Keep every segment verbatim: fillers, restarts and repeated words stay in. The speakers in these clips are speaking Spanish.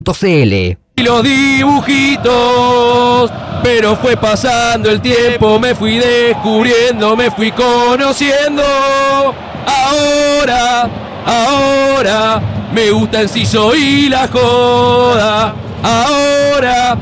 C L. Y los dibujitos, pero fue pasando el tiempo, me fui descubriendo, me fui conociendo. Ahora, ahora, me gusta Enciso y la joda. Ahora,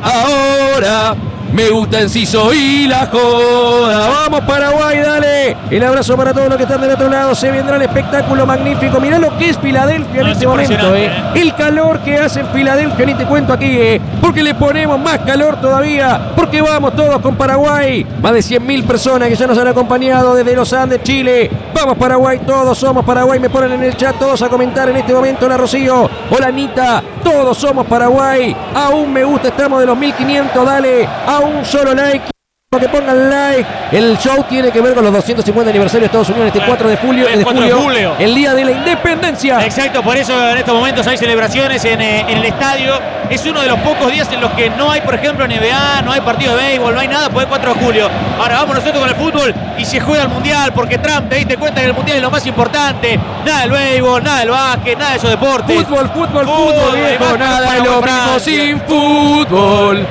ahora, me gusta Enciso y la joda. Vamos Paraguay, dale. El abrazo para todos los que están del otro lado. Se vendrá el espectáculo magnífico. Mirá lo que es Filadelfia en No, este es momento, eh. impresionante, eh. El calor que hace en Filadelfia, ni te cuento aquí, eh. Porque le ponemos más calor todavía. Porque vamos todos con Paraguay. Más de cien mil personas que ya nos han acompañado desde los Andes, Chile. Vamos Paraguay, todos somos Paraguay. Me ponen en el chat todos a comentar en este momento. Hola Rocío, hola Anita. Todos somos Paraguay. Aún me gusta, estamos de los mil quinientos. Dale, a un solo like. Que pongan like. El show tiene que ver con los doscientos cincuenta aniversario de Estados Unidos este cuatro de julio, El de cuatro de julio, julio. el día de la independencia. Exacto, por eso en estos momentos hay celebraciones en, eh, en el estadio. Es uno de los pocos días en los que no hay, por ejemplo, N B A, no hay partido de béisbol, no hay nada, pues el cuatro de julio. Ahora vamos nosotros con el fútbol y se juega el Mundial, porque Trump, te diste cuenta que el Mundial es lo más importante. Nada del béisbol, nada del básquet, nada de esos deportes. Fútbol, fútbol, fútbol, Fútbol, viejo, además, nada para es lo Francia. mismo sin fútbol.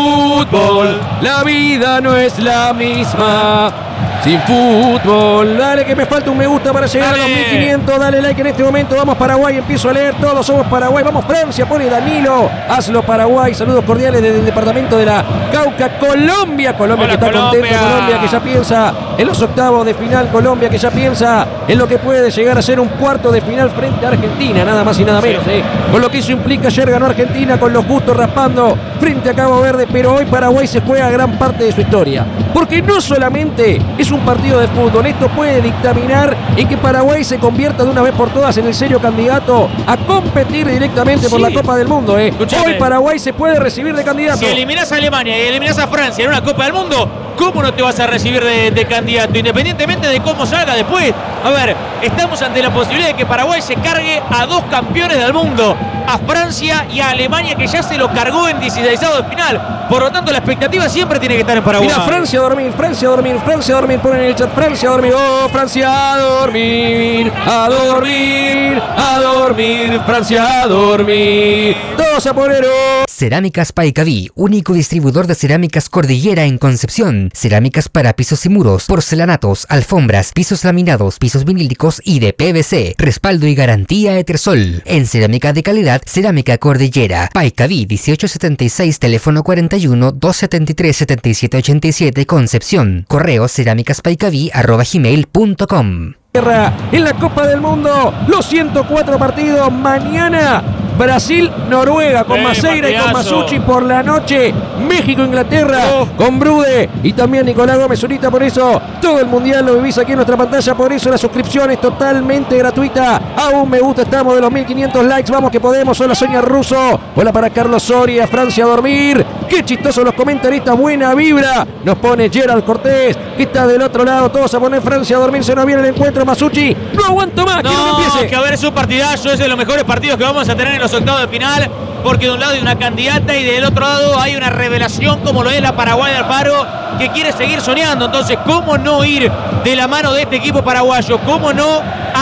Fútbol, la vida no es la misma sin fútbol. Dale que me falta un me gusta para llegar Dale. a los mil quinientos. Dale like en este momento. Vamos Paraguay, empiezo a leer. Todos somos Paraguay. Vamos Francia, pone Danilo. Hazlo Paraguay. Saludos cordiales desde el departamento de la Cauca, Colombia. Colombia Hola, que está Colombia. contento. Colombia que ya piensa en los octavos de final. Colombia que ya piensa en lo que puede llegar a ser un cuarto de final frente a Argentina. Nada más y nada menos. Sí. ¿eh? Con lo que eso implica, ayer ganó Argentina con los gustos raspando frente a Cabo Verde. Pero hoy Paraguay se juega gran parte de su historia. Porque no solamente es un partido de fútbol. Esto puede dictaminar en que Paraguay se convierta de una vez por todas en el serio candidato a competir directamente por Sí. la Copa del Mundo. ¿eh? Escuchame. Hoy Paraguay se puede recibir de candidato. Si eliminás a Alemania y eliminás a Francia en una Copa del Mundo, ¿cómo no te vas a recibir de, de candidato? Independientemente de cómo salga después. A ver, estamos ante la posibilidad de que Paraguay se cargue a dos campeones del mundo, a Francia y a Alemania, que ya se lo cargó en dieciseisavos de final. Por lo tanto, la expectativa siempre tiene que estar en Paraguay. Mira, Francia a dormir, Francia a dormir, Francia a dormir, ponen en el chat, Francia a dormir, oh, Francia a dormir, a dormir, a dormir, Francia a dormir, todos a poner, oh. Cerámicas Paicaví, único distribuidor de cerámicas Cordillera en Concepción. Cerámicas para pisos y muros, porcelanatos, alfombras, pisos laminados, pisos vinílicos y de P V C. Respaldo y garantía Etersol. En cerámica de calidad, Cerámica Cordillera. Paicaví dieciocho setenta y seis, teléfono cuarenta y uno, doscientos setenta y tres, setenta y siete ochenta y siete, Concepción. Correo cerámicaspaicaví arroba gmail punto com. En la Copa del Mundo, los ciento cuatro partidos mañana. Brasil, Noruega con Eh, Maceira y con partidazo. Masucci por la noche. México, Inglaterra Oh. con Brude y también Nicolás Gómez Zurita. Por eso todo el mundial lo vivís aquí en nuestra pantalla. Por eso la suscripción es totalmente gratuita. Aún me gusta, estamos de los mil quinientos likes. Vamos que podemos. Hola Sonia Russo. Hola para Carlos Soria. Francia a dormir. Qué chistosos los comentaristas. Buena vibra. Nos pone Gerald Cortés, que está del otro lado. Todos a poner Francia a dormir. Se nos viene el encuentro. Masucci. No aguanto más. Quiero que No, empiece. que a ver, es un partidazo, es de los mejores partidos que vamos a tener en los octavos de final, porque de un lado hay una candidata y del otro lado hay una revelación como lo es la Paraguay de Alfaro, que quiere seguir soñando. Entonces, ¿cómo no ir de la mano de este equipo paraguayo? ¿Cómo no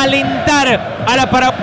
alentar a la Paraguay?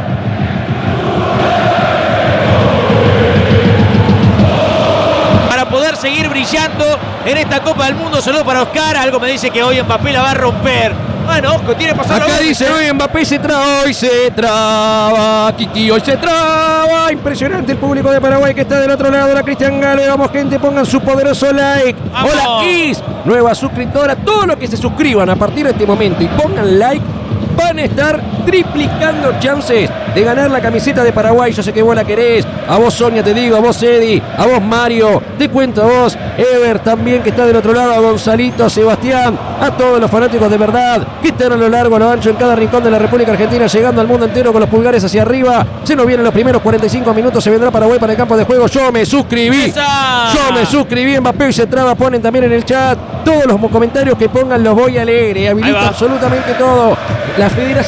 Para poder seguir brillando en esta Copa del Mundo. Saludos para Oscar. Algo me dice que hoy Mbappé la va a romper. Bueno, ojo, tiene que pasar. Acá dice hoy Mbappé se traba, hoy se traba, Kiki, hoy se traba. Impresionante el público de Paraguay que está del otro lado. La Cristian Gale, vamos gente, pongan su poderoso like. ¡Vamos! Hola Is, nueva suscriptora. Todos los que se suscriban a partir de este momento y pongan like van a estar triplicando chances de ganar la camiseta de Paraguay. Yo sé que vos la querés. A vos Sonia te digo, a vos Eddie, a vos Mario, te cuento a vos Ever también que está del otro lado, a Gonzalito, a Sebastián, a todos los fanáticos de verdad que están a lo largo, a lo ancho en cada rincón de la República Argentina, llegando al mundo entero con los pulgares hacia arriba. Se nos vienen los primeros cuarenta y cinco minutos, se vendrá Paraguay para el campo de juego. Yo me suscribí. ¡Esa! Yo me suscribí, Mbappé y se traba, ponen también en el chat. Todos los comentarios que pongan los voy a leer, eh, habilita Ahí va. absolutamente todo. La Federación de Paraguay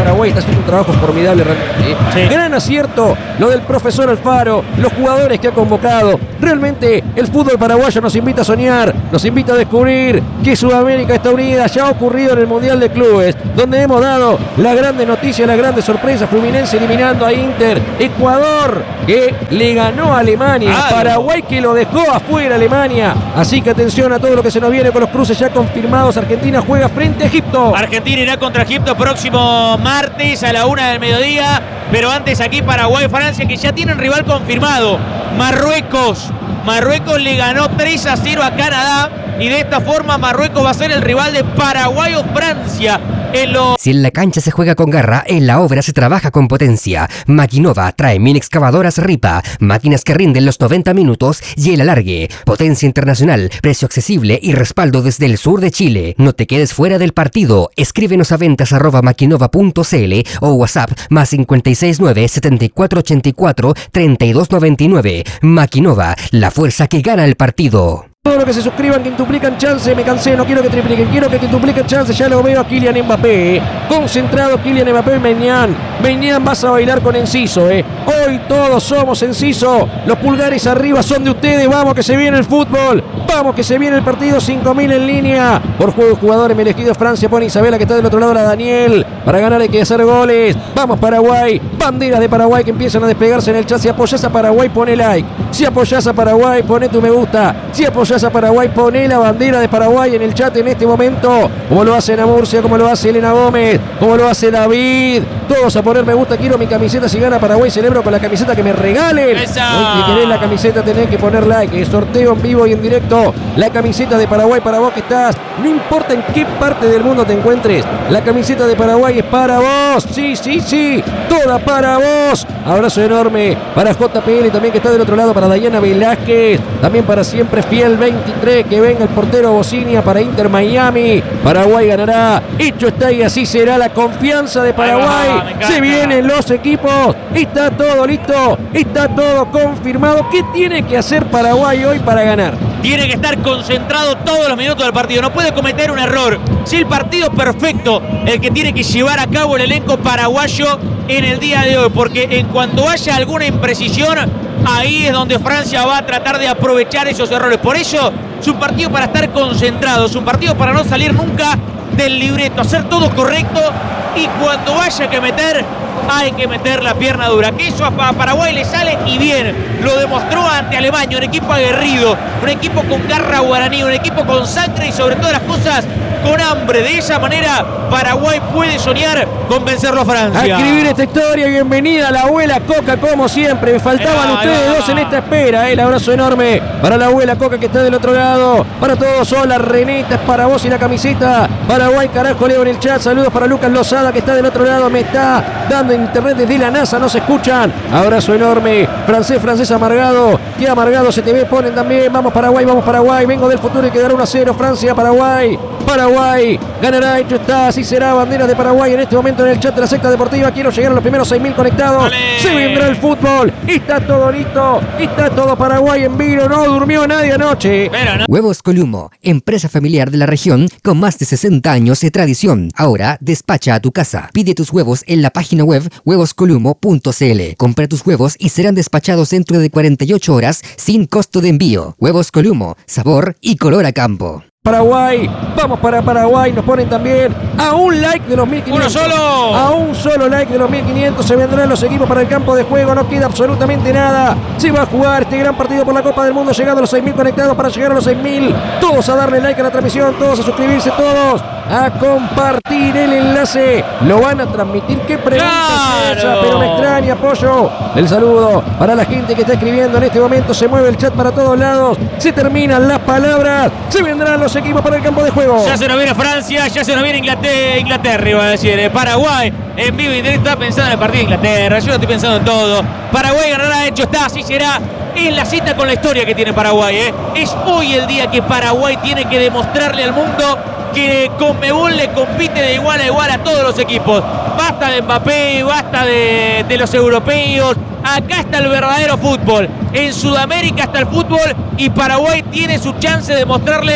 Paraguay está haciendo un trabajo formidable realmente. Sí. Gran acierto lo del profesor Alfaro, los jugadores que ha convocado. Realmente el fútbol paraguayo nos invita a soñar, nos invita a descubrir que Sudamérica está unida. Ya ha ocurrido en el Mundial de Clubes, donde hemos dado la grande noticia, la grande sorpresa. Fluminense eliminando a Inter, Ecuador que le ganó a Alemania, Algo. Paraguay que lo dejó afuera Alemania. Así que atención a todo lo que se nos viene con los cruces ya confirmados. Argentina juega frente a Egipto. Argentina irá contra Egipto próximo martes a la una del mediodía. Pero antes aquí Paraguay, Francia, que ya tienen rival confirmado. Marruecos. Marruecos le ganó tres a cero a Canadá. Y de esta forma Marruecos va a ser el rival de Paraguay o Francia. En lo... Si en la cancha se juega con garra, en la obra se trabaja con potencia. Maquinova trae mini excavadoras Ripa, máquinas que rinden los noventa minutos y el alargue. Potencia internacional, precio accesible y respaldo desde el sur de Chile. No te quedes fuera del partido. Escríbenos a ventas arroba maquinova punto cl o WhatsApp más cinco seis nueve, siete cuatro ocho cuatro, tres dos nueve nueve. Maquinova, la fuerza que gana el partido. Todo lo que se suscriban, que duplican chance, me cansé, no quiero que tripliquen, quiero que dupliquen chance, ya lo veo a Kylian Mbappé, concentrado Kylian Mbappé, Meñán, Meñán vas a bailar con Enciso, eh. Hoy todos somos Enciso, los pulgares arriba son de ustedes, vamos que se viene el fútbol, vamos que se viene el partido, cinco mil en línea, por juego jugadores, me elegido Francia, pone Isabela que está del otro lado, la Daniel, para ganar hay que hacer goles, vamos Paraguay, banderas de Paraguay que empiezan a despegarse en el chat, si apoyás a Paraguay pone like, si apoyás a Paraguay pone tu me gusta, si apoyás a Paraguay, pone la bandera de Paraguay en el chat en este momento, como lo hace Ana Murcia, como lo hace Elena Gómez, como lo hace David, todos a poner me gusta, quiero mi camiseta, si gana Paraguay celebro con la camiseta que me regalen. Si querés la camiseta tenés que poner like, sorteo en vivo y en directo, la camiseta de Paraguay para vos que estás, no importa en qué parte del mundo te encuentres, la camiseta de Paraguay es para vos, sí, sí, sí, toda para vos, abrazo enorme para J P L también que está del otro lado, para Dayana Velázquez, también para siempre fiel veintitrés, que venga el portero Bocinia para Inter Miami, Paraguay ganará, hecho está y así será la confianza de Paraguay, va, se vienen los equipos, está todo listo, está todo confirmado, ¿qué tiene que hacer Paraguay hoy para ganar? Tiene que estar concentrado todos los minutos del partido, no puede cometer un error, si el partido perfecto, el que tiene que llevar a cabo el elenco paraguayo en el día de hoy, porque en cuanto haya alguna imprecisión, ahí es donde Francia va a tratar de aprovechar esos errores. Por eso es un partido para estar concentrado, es un partido para no salir nunca del libreto, hacer todo correcto y cuando haya que meter, hay que meter la pierna dura. Que eso a Paraguay le sale y bien. Lo demostró ante Alemania, un equipo aguerrido, un equipo con garra guaraní, un equipo con sangre y sobre todas las cosas con hambre. De esa manera Paraguay puede soñar con vencerlo a Francia. A escribir esta historia, bienvenida a la abuela Coca como siempre. Me faltaban eh, ustedes va. dos en esta espera. Eh. El abrazo enorme para la abuela Coca que está del otro lado. Para todos, hola Reneta, es para vos y la camiseta. Paraguay, carajo, leo en el chat. Saludos para Lucas Lozada que está del otro lado. Me está dando internet desde la NASA, no se escuchan. Abrazo enorme. Francés, francés amargado. Qué amargado se te ve, ponen también. Vamos Paraguay, vamos Paraguay. Vengo del futuro y quedará uno a cero. Francia, Paraguay. Paraguay ganará, hecho está, así será, bandera de Paraguay en este momento en el chat de la secta deportiva. Quiero llegar a los primeros seis mil conectados. ¡Vale! Se vendrá el fútbol, está todo listo, está todo Paraguay en vilo, no durmió nadie anoche. Pero no. Huevos Columo, empresa familiar de la región con más de sesenta años de tradición. Ahora despacha a tu casa. Pide tus huevos en la página web huevos columo punto cl. Compra tus huevos y serán despachados dentro de cuarenta y ocho horas sin costo de envío. Huevos Columo, sabor y color a campo. Paraguay, vamos para Paraguay, nos ponen también a un like de los mil quinientos. ¡Uno solo! A un solo like de los mil quinientos se vendrán los equipos para el campo de juego, no queda absolutamente nada. Se va a jugar este gran partido por la Copa del Mundo, llegando a los seis mil conectados para llegar a los seis mil. Todos a darle like a la transmisión, todos a suscribirse, todos a compartir el enlace. Lo van a transmitir, qué pregunta ¡Claro! es esa, pero me extraña, Pollo. El saludo para la gente que está escribiendo en este momento, se mueve el chat para todos lados, se terminan las palabras, se vendrán los equipos para el campo de juego. Ya se nos viene Francia, ya se nos viene Inglaterra, Inglaterra iba a decir, eh, Paraguay en vivo y directo, está pensando en el partido de Inglaterra, yo estoy pensando en todo. Paraguay ganará, hecho está, así será. Es la cita con la historia que tiene Paraguay, eh. Es hoy el día que Paraguay tiene que demostrarle al mundo que Conmebol le compite de igual a igual a todos los equipos. Basta de Mbappé, basta de, de los europeos. Acá está el verdadero fútbol. En Sudamérica está el fútbol y Paraguay tiene su chance de mostrarle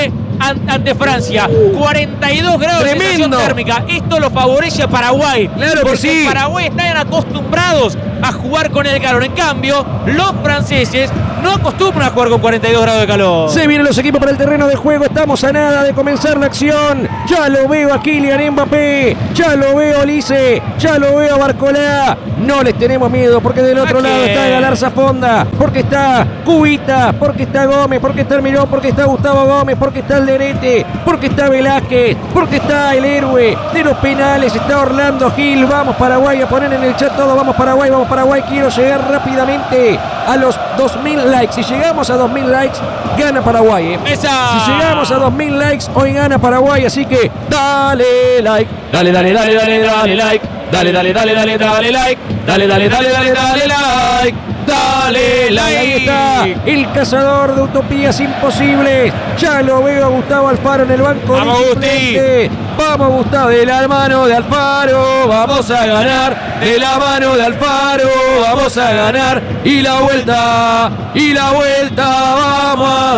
an- ante Francia. cuarenta y dos grados Tremendo. de sensación térmica. Esto lo favorece a Paraguay. Claro que porque sí. Paraguay están acostumbrados a jugar con el calor. En cambio, los franceses no acostumbran a jugar con cuarenta y dos grados de calor. Se vienen los equipos para el terreno de juego. Estamos a nada de comenzar la acción. Ya lo veo a Kylian Mbappé. Ya lo veo a Olise. Ya lo veo a Barcolá. No les tenemos miedo porque del otro ¿A lado quién? está Galarza Fonda. Porque está Cubita. Porque está Gómez. Porque está Almirón. Porque está Gustavo Gómez. Porque está Alderete. Porque está Velázquez. Porque está el héroe de los penales. Está Orlando Gil. Vamos Paraguay a poner en el chat todo. Vamos Paraguay. Vamos Paraguay. Quiero llegar rápidamente a los dos mil likes. Si llegamos a dos mil likes, gana Paraguay. ¿eh? Esa. Si llegamos a dos mil likes, hoy gana Paraguay. Así que dale like. Dale, dale, dale, dale, dale like. Dale, dale, dale, dale, dale like. Dale, dale, dale, dale, dale like. Dale like. Ahí está el cazador de utopías imposibles. Ya lo veo a Gustavo Alfaro en el banco. Vamos, de suplente. Vamos, Gustavo, de la mano de Alfaro. Vamos a ganar. De la mano de Alfaro. Vamos a ganar. Y la vuelta. Y la vuelta vamos a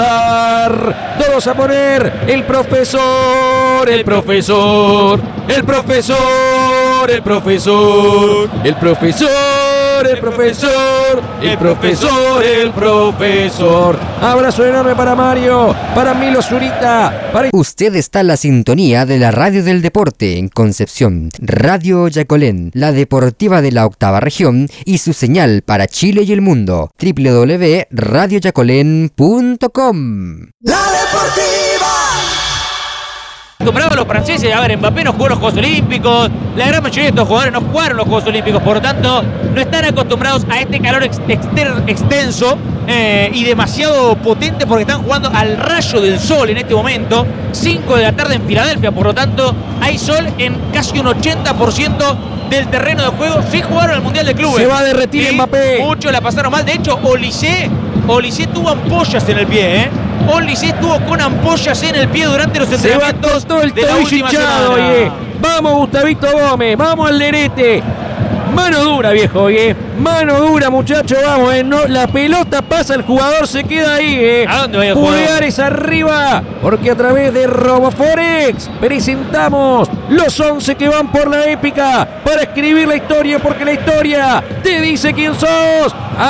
dar. Todos a poner. El profesor. El profesor. El profesor. El profesor. El profesor. El profesor. El profesor. El profesor. Abrazo enorme para Mario. Para Milo Zurita. Para... Usted está en la sintonía de la Radio del Deporte en Concepción, Radio Yacolén, la deportiva de la octava región y su señal para Chile y el mundo, doble u doble u doble u punto radio yacolén punto com. La Deportiva. Acostumbrados los franceses, a ver, Mbappé no jugó los Juegos Olímpicos, la gran mayoría de estos jugadores no jugaron los Juegos Olímpicos, por lo tanto no están acostumbrados a este calor ex- exter- extenso eh, y demasiado potente porque están jugando al rayo del sol en este momento, cinco de la tarde en Filadelfia, por lo tanto hay sol en casi un ochenta por ciento del terreno de juego. Sí jugaron el Mundial de Clubes. Se va a derretir Y Mbappé. Muchos la pasaron mal, de hecho Olise, Olise tuvo ampollas en el pie, ¿eh? Olise estuvo con ampollas en el pie durante los Se va entrenamientos todo el de la tobillo última hinchado, semana. oye. Vamos, Gustavito Gómez. Vamos al Lerete. Mano dura, viejo, oye. Mano dura, muchacho, vamos, eh. No, la pelota pasa, el jugador se queda ahí, eh. ¿A dónde va el jugador? Pulgares arriba, porque a través de Roboforex presentamos los once que van por la épica para escribir la historia, porque la historia te dice quién sos.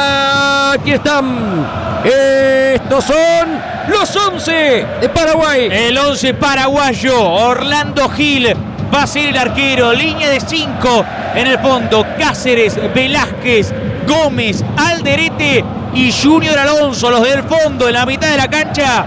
Aquí están. Estos son los once de Paraguay. El once paraguayo, Orlando Gil va a ser el arquero, línea de cinco en el fondo, Cáceres, Velázquez, Gómez, Alderete y Junior Alonso, los del fondo, en la mitad de la cancha,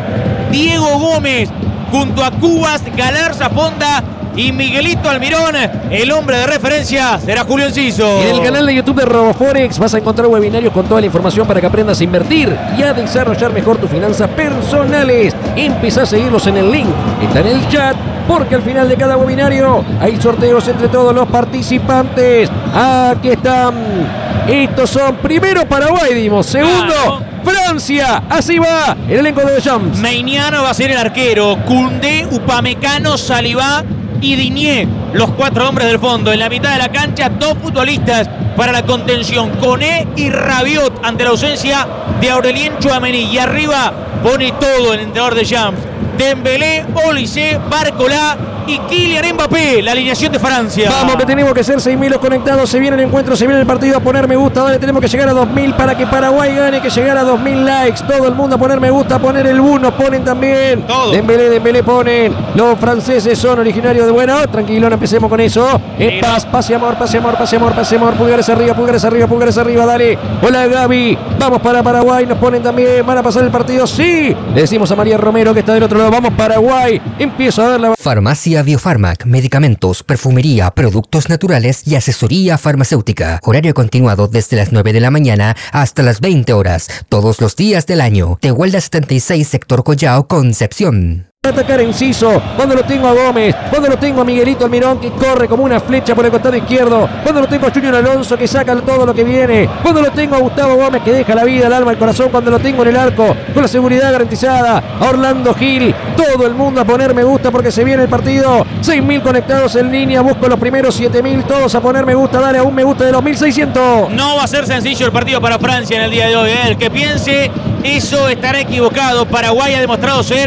Diego Gómez, junto a Cubas, Galarza Fonda y Miguelito Almirón, el hombre de referencia será Julio Enciso. Y en el canal de YouTube de Roboforex vas a encontrar webinarios con toda la información para que aprendas a invertir y a desarrollar mejor tus finanzas personales. Empezá a seguirlos en el link, está en el chat, porque al final de cada webinario hay sorteos entre todos los participantes. Aquí están. Estos son primero Paraguay, dimos. Segundo, Claro. Francia. Así va el elenco de The Jumps. Meiniano va a ser el arquero, Koundé, Upamecano, Salivá y Digne, los cuatro hombres del fondo. En la mitad de la cancha, dos futbolistas para la contención, Koné y Rabiot, ante la ausencia de Aurelien Tchouaméni. Y arriba pone todo el entrenador de Jumps: Dembélé, Olise, Barcolá y Kylian Mbappé, la alineación de Francia. Vamos, que tenemos que ser seis mil los conectados. Se viene el encuentro, se viene el partido. A poner me gusta. Dale, tenemos que llegar a dos mil para que Paraguay gane. Que llegar a dos mil likes. Todo el mundo a poner me gusta, a poner el uno. Ponen también. Todo. Dembélé, Dembélé ponen. Los franceses son originarios de bueno. Tranquilo, no empecemos con eso. Es paz, pase amor, pase amor, pase amor, pase amor. Pulgares arriba, pulgares arriba, pulgares arriba. Dale. Hola, Gaby. Vamos para Paraguay. Nos ponen también. Van a pasar el partido. Sí. Le decimos a María Romero que está del otro lado. Vamos, Paraguay. Empiezo a dar la. Farmacia Biofarmac, medicamentos, perfumería, productos naturales y asesoría farmacéutica. Horario continuado desde las nueve de la mañana hasta las veinte horas, todos los días del año. Tehuelda setenta y seis, sector Collao, Concepción. Atacar Enciso, cuando lo tengo a Gómez, cuando lo tengo a Miguelito Almirón que corre como una flecha por el costado izquierdo, cuando lo tengo a Junior Alonso que saca todo lo que viene, cuando lo tengo a Gustavo Gómez que deja la vida, el alma, el corazón, cuando lo tengo en el arco, con la seguridad garantizada, a Orlando Gil, todo el mundo a poner me gusta porque se viene el partido, seis mil conectados en línea, busco los primeros siete mil, todos a poner me gusta, dale a un me gusta de los mil seiscientos. No va a ser sencillo el partido para Francia en el día de hoy, ¿eh? El que piense eso estará equivocado. Paraguay ha demostrado ser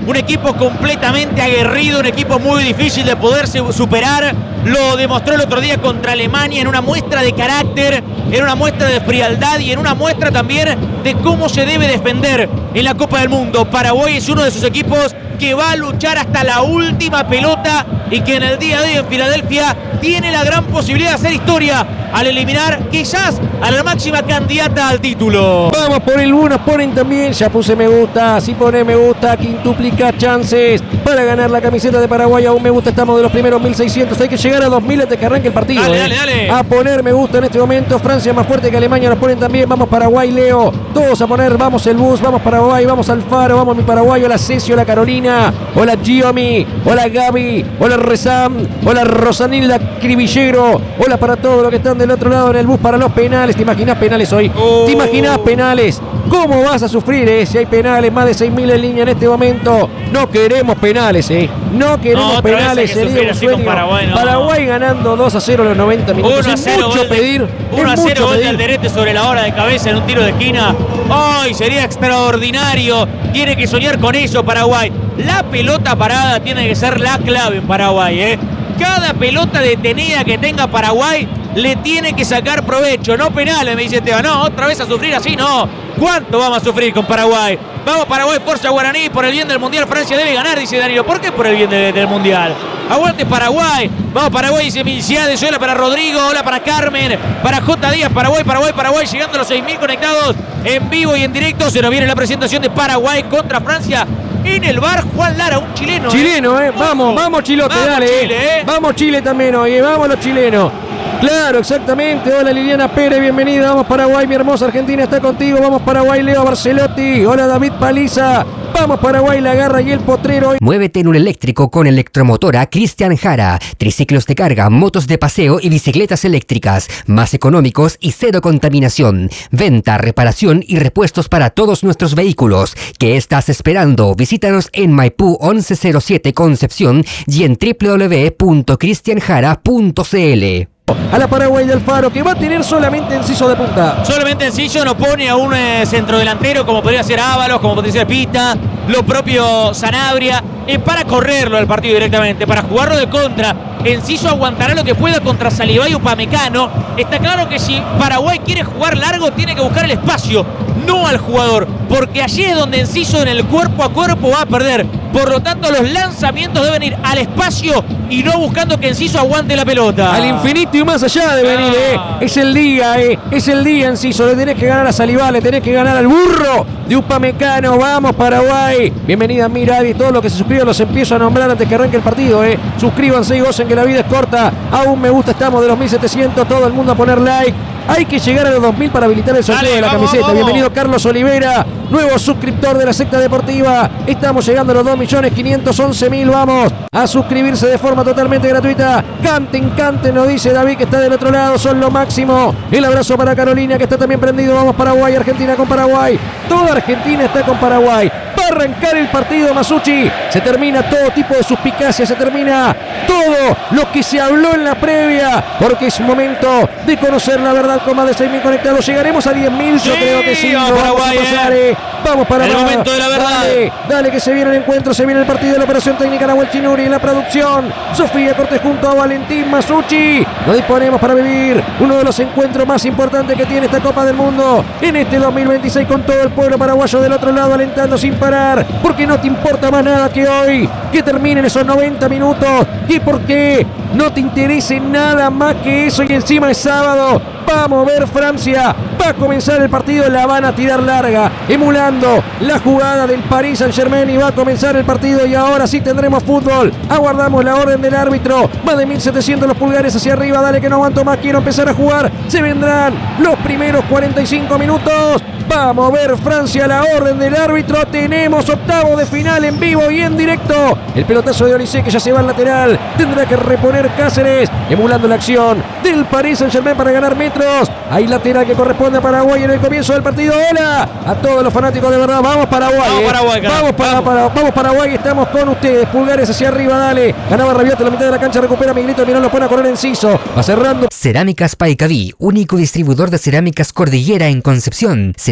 un equipo completamente aguerrido, un equipo muy difícil de poder superar. Lo demostró el otro día contra Alemania en una muestra de carácter, en una muestra de frialdad y en una muestra también de cómo se debe defender en la Copa del Mundo. Paraguay es uno de esos equipos que va a luchar hasta la última pelota y que en el día de hoy en Filadelfia tiene la gran posibilidad de hacer historia al eliminar quizás a la máxima candidata al título. Vamos por el uno, ponen también, ya puse me gusta, si pone me gusta, quintuplica chances para ganar la camiseta de Paraguay. Aún me gusta, estamos de los primeros mil seiscientos, hay que llegar a dos mil antes que arranque el partido. Dale, eh. dale, dale. A poner me gusta en este momento, Francia más fuerte que Alemania, nos ponen también, vamos Paraguay, Leo, todos a poner, vamos el bus, vamos Paraguay, vamos Alfaro, vamos mi Paraguay, hola Cesio, hola Carolina, hola Giomi, hola Gaby, hola Rezam, hola Rosanilda Cribillero, hola para todos los que están del otro lado en el bus para los penales. ¿Te imaginas penales hoy? Oh. ¿Te imaginas penales? ¿Cómo vas a sufrir, eh? Si hay penales, más de seis mil en línea en este momento. No queremos penales, eh. No queremos no, penales. Sería un sueño. Paraguay, no. Paraguay ganando dos a cero en los noventa minutos. Es mucho pedir. uno a cero gol de Alderete sobre la hora de cabeza en un tiro de esquina. ¡Ay! Sería extraordinario. Tiene que soñar con eso Paraguay. La pelota parada tiene que ser la clave en Paraguay, eh. Cada pelota detenida que tenga Paraguay le tiene que sacar provecho, no penales, me dice Esteban. No, otra vez a sufrir así, no. ¿Cuánto vamos a sufrir con Paraguay? Vamos Paraguay, Forza Guaraní, por el bien del Mundial Francia debe ganar, dice Danilo. ¿Por qué por el bien de, del Mundial? Aguante Paraguay. Vamos Paraguay, dice Milciades. Hola para Rodrigo, hola para Carmen, para J. Díaz, Paraguay, Paraguay, Paraguay, llegando a los seis mil conectados en vivo y en directo. Se nos viene la presentación de Paraguay contra Francia. En el bar, Juan Lara, un chileno. Chileno, eh. eh. Vamos, vamos Chilote, vamos, dale. Chile, eh. Vamos Chile también hoy, eh. Vamos los chilenos. Claro, exactamente. Hola Liliana Pérez, bienvenida. Vamos Paraguay, mi hermosa Argentina está contigo. Vamos Paraguay, Leo Barcelotti. Hola David Paliza. Vamos Paraguay, la garra y el potrero. Muévete en un eléctrico con Electromotora Cristian Jara. Triciclos de carga, motos de paseo y bicicletas eléctricas. Más económicos y cero contaminación. Venta, reparación y repuestos para todos nuestros vehículos. ¿Qué estás esperando? Visítanos en Maipú once cero siete Concepción y en w w w punto cristian jara punto c l. A la Paraguay de Alfaro, que va a tener solamente Enciso de punta. Solamente Enciso, no pone a un eh, centrodelantero como podría ser Ábalos, como podría ser Pita, lo propio Sanabria, eh, para correrlo al partido directamente, para jugarlo de contra. Enciso aguantará lo que pueda contra Salivay y Upamecano. Está claro que si Paraguay quiere jugar largo, tiene que buscar el espacio, no al jugador, porque allí es donde Enciso en el cuerpo a cuerpo va a perder. Por lo tanto, los lanzamientos deben ir al espacio y no buscando que Enciso aguante la pelota. Al infinito y más allá de venir, ah. eh. Es el día, eh. Es el día, Enciso. Le tenés que ganar a Salivá, le tenés que ganar al burro de Upamecano. Vamos, Paraguay. Bienvenida, Mirad, y todos los que se suscriban los empiezo a nombrar antes que arranque el partido, eh. Suscríbanse y gocen que la vida es corta. Aún me gusta, estamos de los mil setecientos. Todo el mundo a poner like. Hay que llegar a los dos mil para habilitar el sorteo Dale, de la vamos, camiseta. Vamos. Bienvenido Carlos Olivera, nuevo suscriptor de la secta deportiva. Estamos llegando a los dos millones quinientos once mil. Vamos a suscribirse de forma totalmente gratuita. Canten, canten, nos dice David que está del otro lado. Son lo máximo. El abrazo para Carolina que está también prendido. Vamos Paraguay, Argentina con Paraguay. Toda Argentina está con Paraguay. Va a arrancar el partido, Masucci. Se termina todo tipo de suspicacia. Se termina todo lo que se habló en la previa. Porque es momento de conocer la verdad. Con más de seis mil conectados, llegaremos a diez mil, sí, yo creo que sí, vamos, Paraguay, vamos a pasar, eh. Vamos para el para, momento de la verdad. Dale, dale que se viene el encuentro, se viene el partido de la operación técnica Nahuel Chinuri en la producción. Sofía Cortés junto a Valentín Masucci. Nos disponemos para vivir uno de los encuentros más importantes que tiene esta Copa del Mundo en este dos mil veintiséis, con todo el pueblo paraguayo del otro lado alentando sin parar, porque no te importa más nada que hoy, que terminen esos noventa minutos, y porque no te interese nada más que eso, y encima es sábado. Vamos a ver Francia, va a comenzar el partido, la van a tirar larga, emulando la jugada del Paris Saint-Germain, y va a comenzar el partido y ahora sí tendremos fútbol. Aguardamos la orden del árbitro, más de mil setecientos los pulgares hacia arriba, dale que no aguanto más, quiero empezar a jugar. Se vendrán los primeros cuarenta y cinco minutos. Vamos a ver Francia, la orden del árbitro. Tenemos octavo de final en vivo y en directo. El pelotazo de Olise que ya se va al lateral. Tendrá que reponer Cáceres, emulando la acción del Paris Saint-Germain para ganar metros. Hay lateral que corresponde a Paraguay en el comienzo del partido. Hola a todos los fanáticos de verdad. Vamos Paraguay. Vamos eh. Paraguay, vamos, para, vamos. Para, vamos Paraguay. Estamos con ustedes. Pulgares hacia arriba, dale. Ganaba Rabiot en la mitad de la cancha. Recupera Miguelito. Mirón, lo pone a correr Enciso. Va cerrando. Cerámicas Paicaví, único distribuidor de cerámicas Cordillera en Concepción. Cerámicas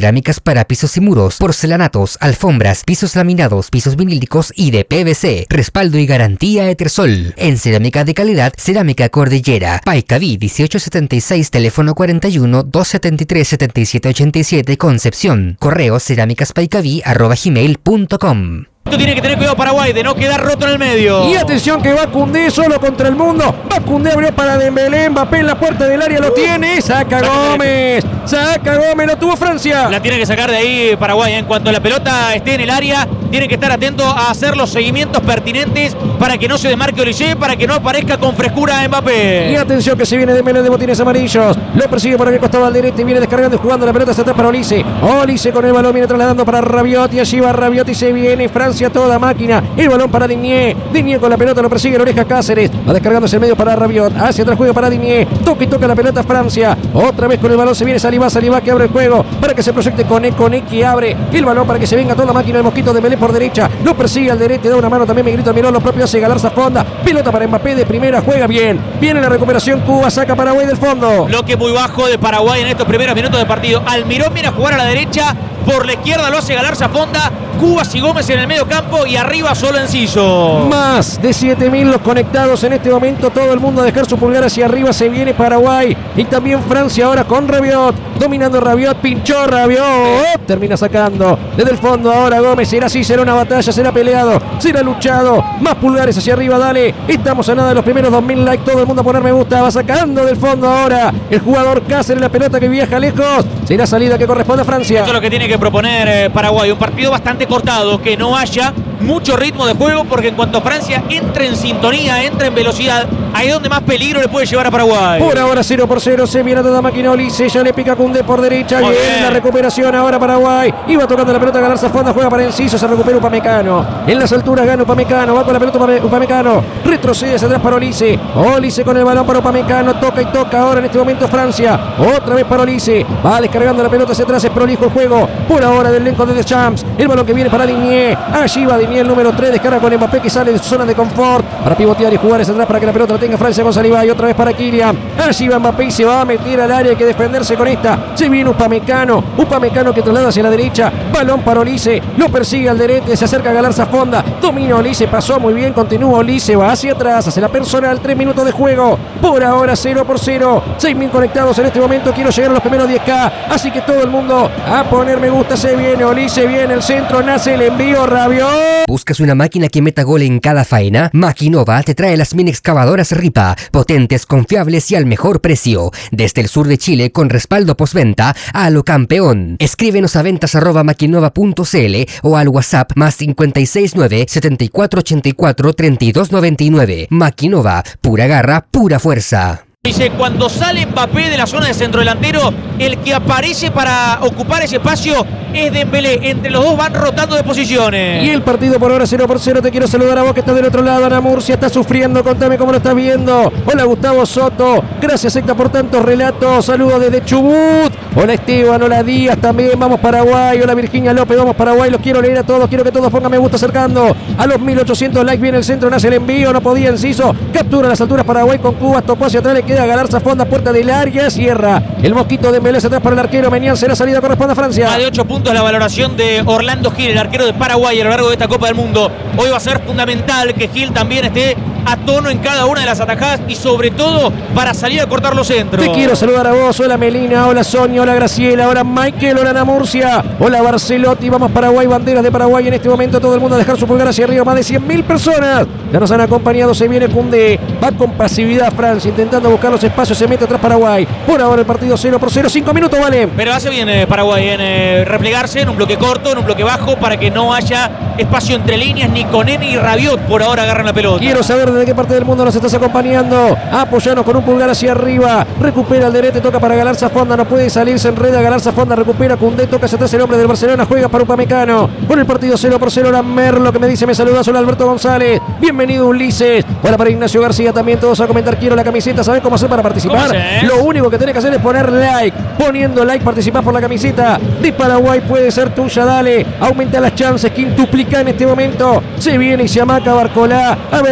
cerámicas para pisos y muros, porcelanatos, alfombras, pisos laminados, pisos vinílicos y de P V C. Respaldo y garantía Etersol. En cerámica de calidad, Cerámica Cordillera. Paicaví dieciocho setenta y seis, teléfono cuarenta y uno, doscientos setenta y tres, setenta y siete ochenta y siete, Concepción. Correo cerámicaspaicaví arroba gmail punto com. Tiene que tener cuidado Paraguay de no quedar roto en el medio. Y atención que va Koundé solo contra el mundo. Va Koundé, abrió para Dembélé. Mbappé en la puerta del área lo uh, tiene. Saca Gómez. Saca Gómez. Lo tuvo Francia. La tiene que sacar de ahí Paraguay. En cuanto la pelota esté en el área, tiene que estar atento a hacer los seguimientos pertinentes para que no se desmarque Olise, para que no aparezca con frescura Mbappé. Y atención que se viene Dembélé de botines amarillos. Lo persigue por aquel costado al derecho y viene descargando y jugando la pelota hacia atrás para Olise. Olise con el balón viene trasladando para Rabiot. Y allí va Rabiot y se viene Francia toda máquina. El balón para Digné. Digné con la pelota lo persigue la oreja Cáceres. Va descargándose el medio para Rabiot. Hacia atrás juega para Digné. Toca y toca la pelota Francia. Otra vez con el balón se viene Saliba. Saliba que abre el juego para que se proyecte Koné. Koné que abre el balón para que se venga toda la máquina de Mosquito de Melé por derecha. Lo persigue al derecho. Da una mano también Miguelito Miró. Lo propio hace Galarza Fonda. Pelota para Mbappé de primera. Juega bien. Viene la recuperación. Cuba saca Paraguay del fondo. Bloque muy bajo de Paraguay en estos primeros minutos de partido. Almirón viene a jugar a la derecha. Por la izquierda lo hace Galarza Fonda. Cubas y Gómez en el medio campo y arriba solo Enciso. Más de siete mil los conectados en este momento. Todo el mundo a dejar su pulgar hacia arriba. Se viene Paraguay y también Francia ahora con Rabiot. Dominando Rabiot, pinchó Rabiot. Termina sacando desde el fondo ahora Gómez. Será así, será una batalla, será peleado, será luchado. Más pulgares hacia arriba, dale. Estamos a nada de los primeros dos mil likes. Todo el mundo a poner me gusta. Va sacando del fondo ahora el jugador Cáceres, la pelota que viaja lejos. Será salida que corresponde a Francia. Esto es lo que tiene que proponer eh, Paraguay. Un partido bastante cortado, que no haya mucho ritmo de juego, porque en cuanto Francia entre en sintonía, entra en velocidad, ahí es donde más peligro le puede llevar a Paraguay. Por ahora cero por cero, se viene a toda máquina Olise, ya le pica Koundé por derecha, bien, bien la recuperación ahora Paraguay, iba tocando la pelota Galarza Fonda, juega para Enciso, se recupera Upamecano, en las alturas gana Upamecano, va con la pelota Upamecano, retrocede hacia atrás para Olise, Olise con el balón para Upamecano, toca y toca ahora en este momento Francia, otra vez para Olise, va descargando la pelota hacia atrás, es prolijo el juego, por ahora del elenco de Deschamps, el balón que viene para Digné, allí va Digné el número tres, descarga con Mbappé que sale de su zona de confort, para pivotear y jugar hacia atrás para que la pelota la tenga Francia con Saliba y otra vez para Kylian, allí va Mbappé y se va a meter al área, hay que defenderse con esta, se viene Upamecano, Upamecano que traslada hacia la derecha, balón para Olise, lo persigue al derecho, se acerca a Galarza Fonda, domina Olise, pasó muy bien, continúa Olise, va hacia atrás, hace la personal, tres minutos de juego, por ahora cero por cero, seis mil conectados en este momento, quiero llegar a los primeros diez K, así que todo el mundo a poner me gusta, se viene Olise, viene el centro, nace el envío, Rabiot. ¿Buscas una máquina que meta gol en cada faena? Maquinova te trae las mini excavadoras Ripa, potentes, confiables y al mejor precio. Desde el sur de Chile con respaldo postventa a lo campeón. Escríbenos a ventas arroba maquinova punto cl o al WhatsApp más cinco seis nueve, siete cuatro ocho cuatro, tres dos nueve nueve. Maquinova, pura garra, pura fuerza. Dice, cuando sale Mbappé de la zona de centrodelantero, el que aparece para ocupar ese espacio es Dembélé. Entre los dos van rotando de posiciones. Y el partido por ahora cero por cero. Te quiero saludar a vos que estás del otro lado. Ana Murcia está sufriendo. Contame cómo lo estás viendo. Hola Gustavo Soto. Gracias Héctor por tantos relatos. Saludos desde Chubut. Hola Esteban. Hola Díaz también. Vamos Paraguay. Hola Virginia López. Vamos Paraguay. Los quiero leer a todos. Quiero que todos pongan me gusta acercando a los mil ochocientos likes. Viene el centro. Nace el envío. No podía Enciso. Captura las alturas Paraguay con Cuba. Tocó hacia atrás. Le queda Galarza Fonda. Puerta del área. Cierra. El mosquito de Dembélé atrás para el arquero. Menian será salida. Corresponde a Francia. Más de ocho puntos la valoración de Orlando Gil, el arquero de Paraguay a lo largo de esta Copa del Mundo. Hoy va a ser fundamental que Gil también esté a tono en cada una de las atajadas y sobre todo para salir a cortar los centros. Te quiero saludar a vos. Hola Melina, hola Sonia, hola Graciela, hola Michael, hola Ana Murcia, hola Barcelotti. Vamos Paraguay, banderas de Paraguay en este momento. Todo el mundo a dejar su pulgar hacia arriba. Más de cien mil personas ya nos han acompañado. Se viene Koundé, va con pasividad Francia intentando buscar los espacios. Se mete atrás Paraguay. Por ahora el partido cero por cero. cinco minutos vale. Pero hace bien eh, Paraguay en eh, replegarse en un bloque corto, en un bloque bajo, para que no haya espacio entre líneas. Ni Koné ni Rabiot por ahora agarran la pelota. Quiero saber desde qué parte del mundo nos estás acompañando. Apoyanos con un pulgar hacia arriba. Recupera el derecho, toca para Galarza Fonda. No puede salir, se enreda Galarza Fonda. Recupera Koundé, toca hacia atrás el hombre del Barcelona. Juega para Upamecano. Con el partido cero por cero. La Merlo que me dice me saluda. Hola Alberto González. Bienvenido Ulises. Hola para Ignacio García también. Todos a comentar. Quiero la camiseta. ¿Sabés cómo hacer para participar? Lo único que tenés que hacer es poner like. Poniendo like participás por la camiseta de Paraguay. Puede ser tuya. Dale. Aumenta las chances. Quintuplica en este momento. Se viene y se amaca Barcolá. A ver Barcolá.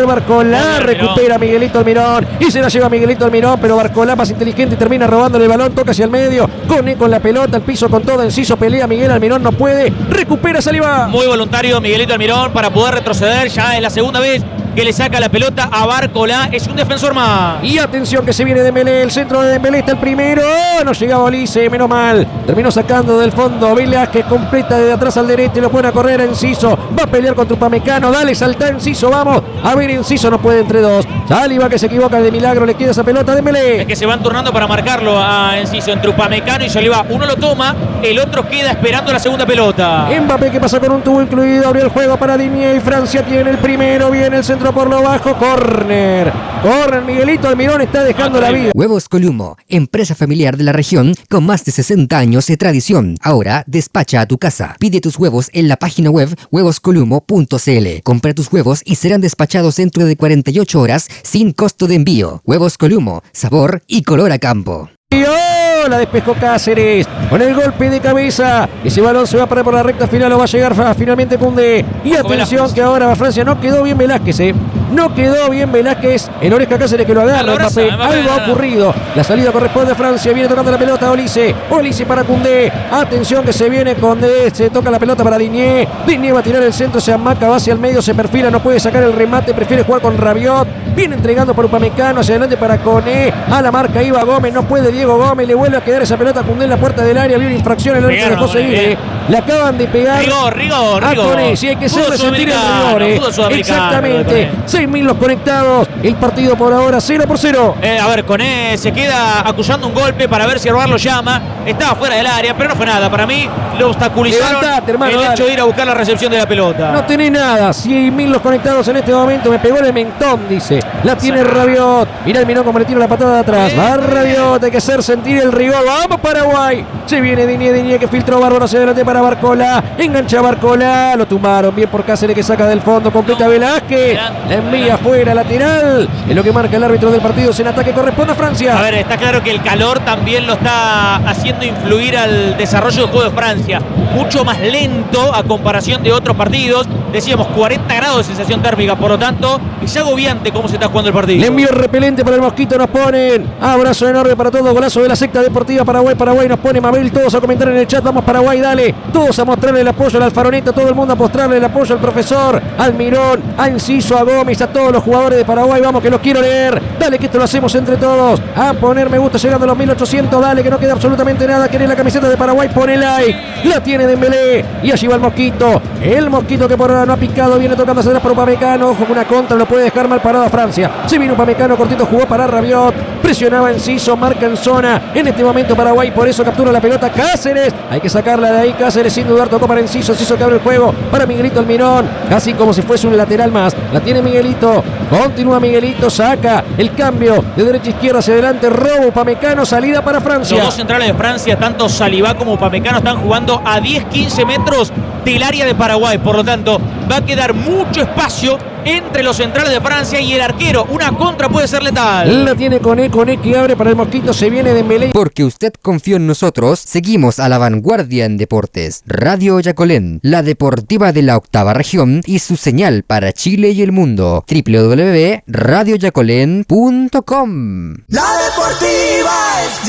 la recupera Miguelito Almirón y se la lleva Miguelito Almirón, pero Barcolá más inteligente y termina robándole el balón, toca hacia el medio, Cone con la pelota, el piso con todo, Enciso pelea, Miguel Almirón no puede, recupera Saliba. Muy voluntario Miguelito Almirón para poder retroceder, ya es la segunda vez que le saca la pelota a Barcolá, es un defensor más. Y atención que se viene Dembélé, el centro de Dembélé está el primero, no llegaba Olise, menos mal, terminó sacando del fondo, Velázquez completa desde atrás al derecho y lo pone a correr a Enciso, va a pelear contra Upamecano, dale, salta Enciso, vamos, a ver, Enciso no puede entre dos, Saliba que se equivoca de milagro, le queda esa pelota a Dembélé. Es que se van turnando para marcarlo a Enciso entre Upamecano y Saliba, uno lo toma, el otro queda esperando la segunda pelota. Mbappé que pasa con un tubo incluido, abrió el juego para Digne y Francia tiene el primero, viene el centro por lo bajo, córner, córner, Miguelito Almirón está dejando la vida. Huevos Columo, empresa familiar de la región con más de sesenta años de tradición. Ahora despacha a tu casa. Pide tus huevos en la página web huevos columo punto c l. Compra tus huevos y serán despachados dentro de cuarenta y ocho horas sin costo de envío. Huevos Columo, sabor y color a campo. Y oh, la despejó Cáceres con el golpe de cabeza. Ese balón se va a parar por la recta final o va a llegar finalmente Koundé. Y atención que ahora va Francia. No quedó bien Velázquez, eh. No quedó bien Velázquez. En Oreja Cáceres que lo agarra. Mbappé. Algo ha ocurrido. La salida corresponde a Francia. Viene tocando la pelota Olise. Olise para Koundé. Atención que se viene Koundé. Se toca la pelota para Digne. Digne va a tirar el centro. Se amaca, va hacia el medio. Se perfila. No puede sacar el remate. Prefiere jugar con Rabiot. Viene entregando por Upamecano. Hacia adelante para Koné. A la marca iba Gómez. No puede Diego Gómez. Le vuelve a quedar esa pelota a Koundé en la puerta del área. Había una infracción. El árbitro dejó seguir. Eh. Le acaban de pegar. Rigor, rigor, a Koné. Sí, hay que hacerle sentir el rigor. Eh. Exactamente. seis mil los conectados. El partido por ahora cero por cero. Eh, a ver, Koné se queda acusando un golpe para ver si Arbar lo llama. Estaba fuera del área, pero no fue nada. Para mí lo obstaculizaron. Levantate, hermano, el dale. hecho de ir a buscar la recepción de la pelota. No tenés nada. seis mil los conectados en este momento. Me pegó el mentón, dice. La tiene Rabiot. Mirá el Mirón como le tira la patada de atrás. Va Rabiot. Hay que hacer sentir el rigor. Vamos Paraguay. Se viene Digne, Digne que filtró bárbaro hacia adelante para Barcolá. Engancha Barcolá. Lo tumbaron bien por Cáceres que saca del fondo. Completa Velázquez. La envía afuera, lateral. Es lo que marca el árbitro del partido. En ataque corresponde a Francia. A ver, está claro que el calor también lo está haciendo influir al desarrollo del juego de Francia. Mucho más lento a comparación de otros partidos. Decíamos cuarenta grados de sensación térmica. Por lo tanto, es agobiante cómo se está jugando el partido. Le envío repelente para el Mosquito. Nos ponen. Abrazo enorme para todos. Golazo de la secta deportiva Paraguay. Paraguay nos pone Mabel. Todos a comentar en el chat. Vamos Paraguay, dale. Todos a mostrarle el apoyo al Alfaroneta. Todo el mundo a mostrarle el apoyo al profesor, al Mirón, a Enciso, a Gómez, a todos los jugadores de Paraguay. Vamos que los quiero leer. Dale que esto lo hacemos entre todos. A poner me gusta llegando a los mil ochocientos. Dale que no queda absolutamente nada. Querés la camiseta de Paraguay. Pone like. La tiene Dembélé. Y allí va el Mosquito. El Mosquito que por ahora no ha picado. Viene tocando hacia atrás por Upamecano. Ojo con una contra. Lo puede dejar mal parado a Francia. Se vino Upamecano. Cortito jugó para Rabiot. Presionaba Enciso. Marca en zona. En este momento Paraguay. Por eso captura la pelota Cáceres. Hay que sacarla de ahí. Cáceres sin dudar tocó para Enciso. Enciso que abre el juego para Miguelito Almirón. Casi como si fuese un lateral más. La tiene Miguelito. Continúa Miguelito. Saca el cambio de derecha a izquierda hacia adelante. Robo Upamecano. Salida para Francia. Los dos centrales de Francia, tanto Saliba como Upamecano, están jugando a diez quince metros del área de Paraguay. Por lo tanto, va a quedar mucho espacio entre los centrales de Francia y el arquero. Una contra puede ser letal. La tiene Koné, Koné que abre para el Mosquito. Se viene Dembélé. Porque usted confió en nosotros, seguimos a la vanguardia en deportes. Radio Yacolén, la deportiva de la octava región y su señal para Chile y el mundo. doble u doble u doble u punto radio yacolén punto com. La deportiva es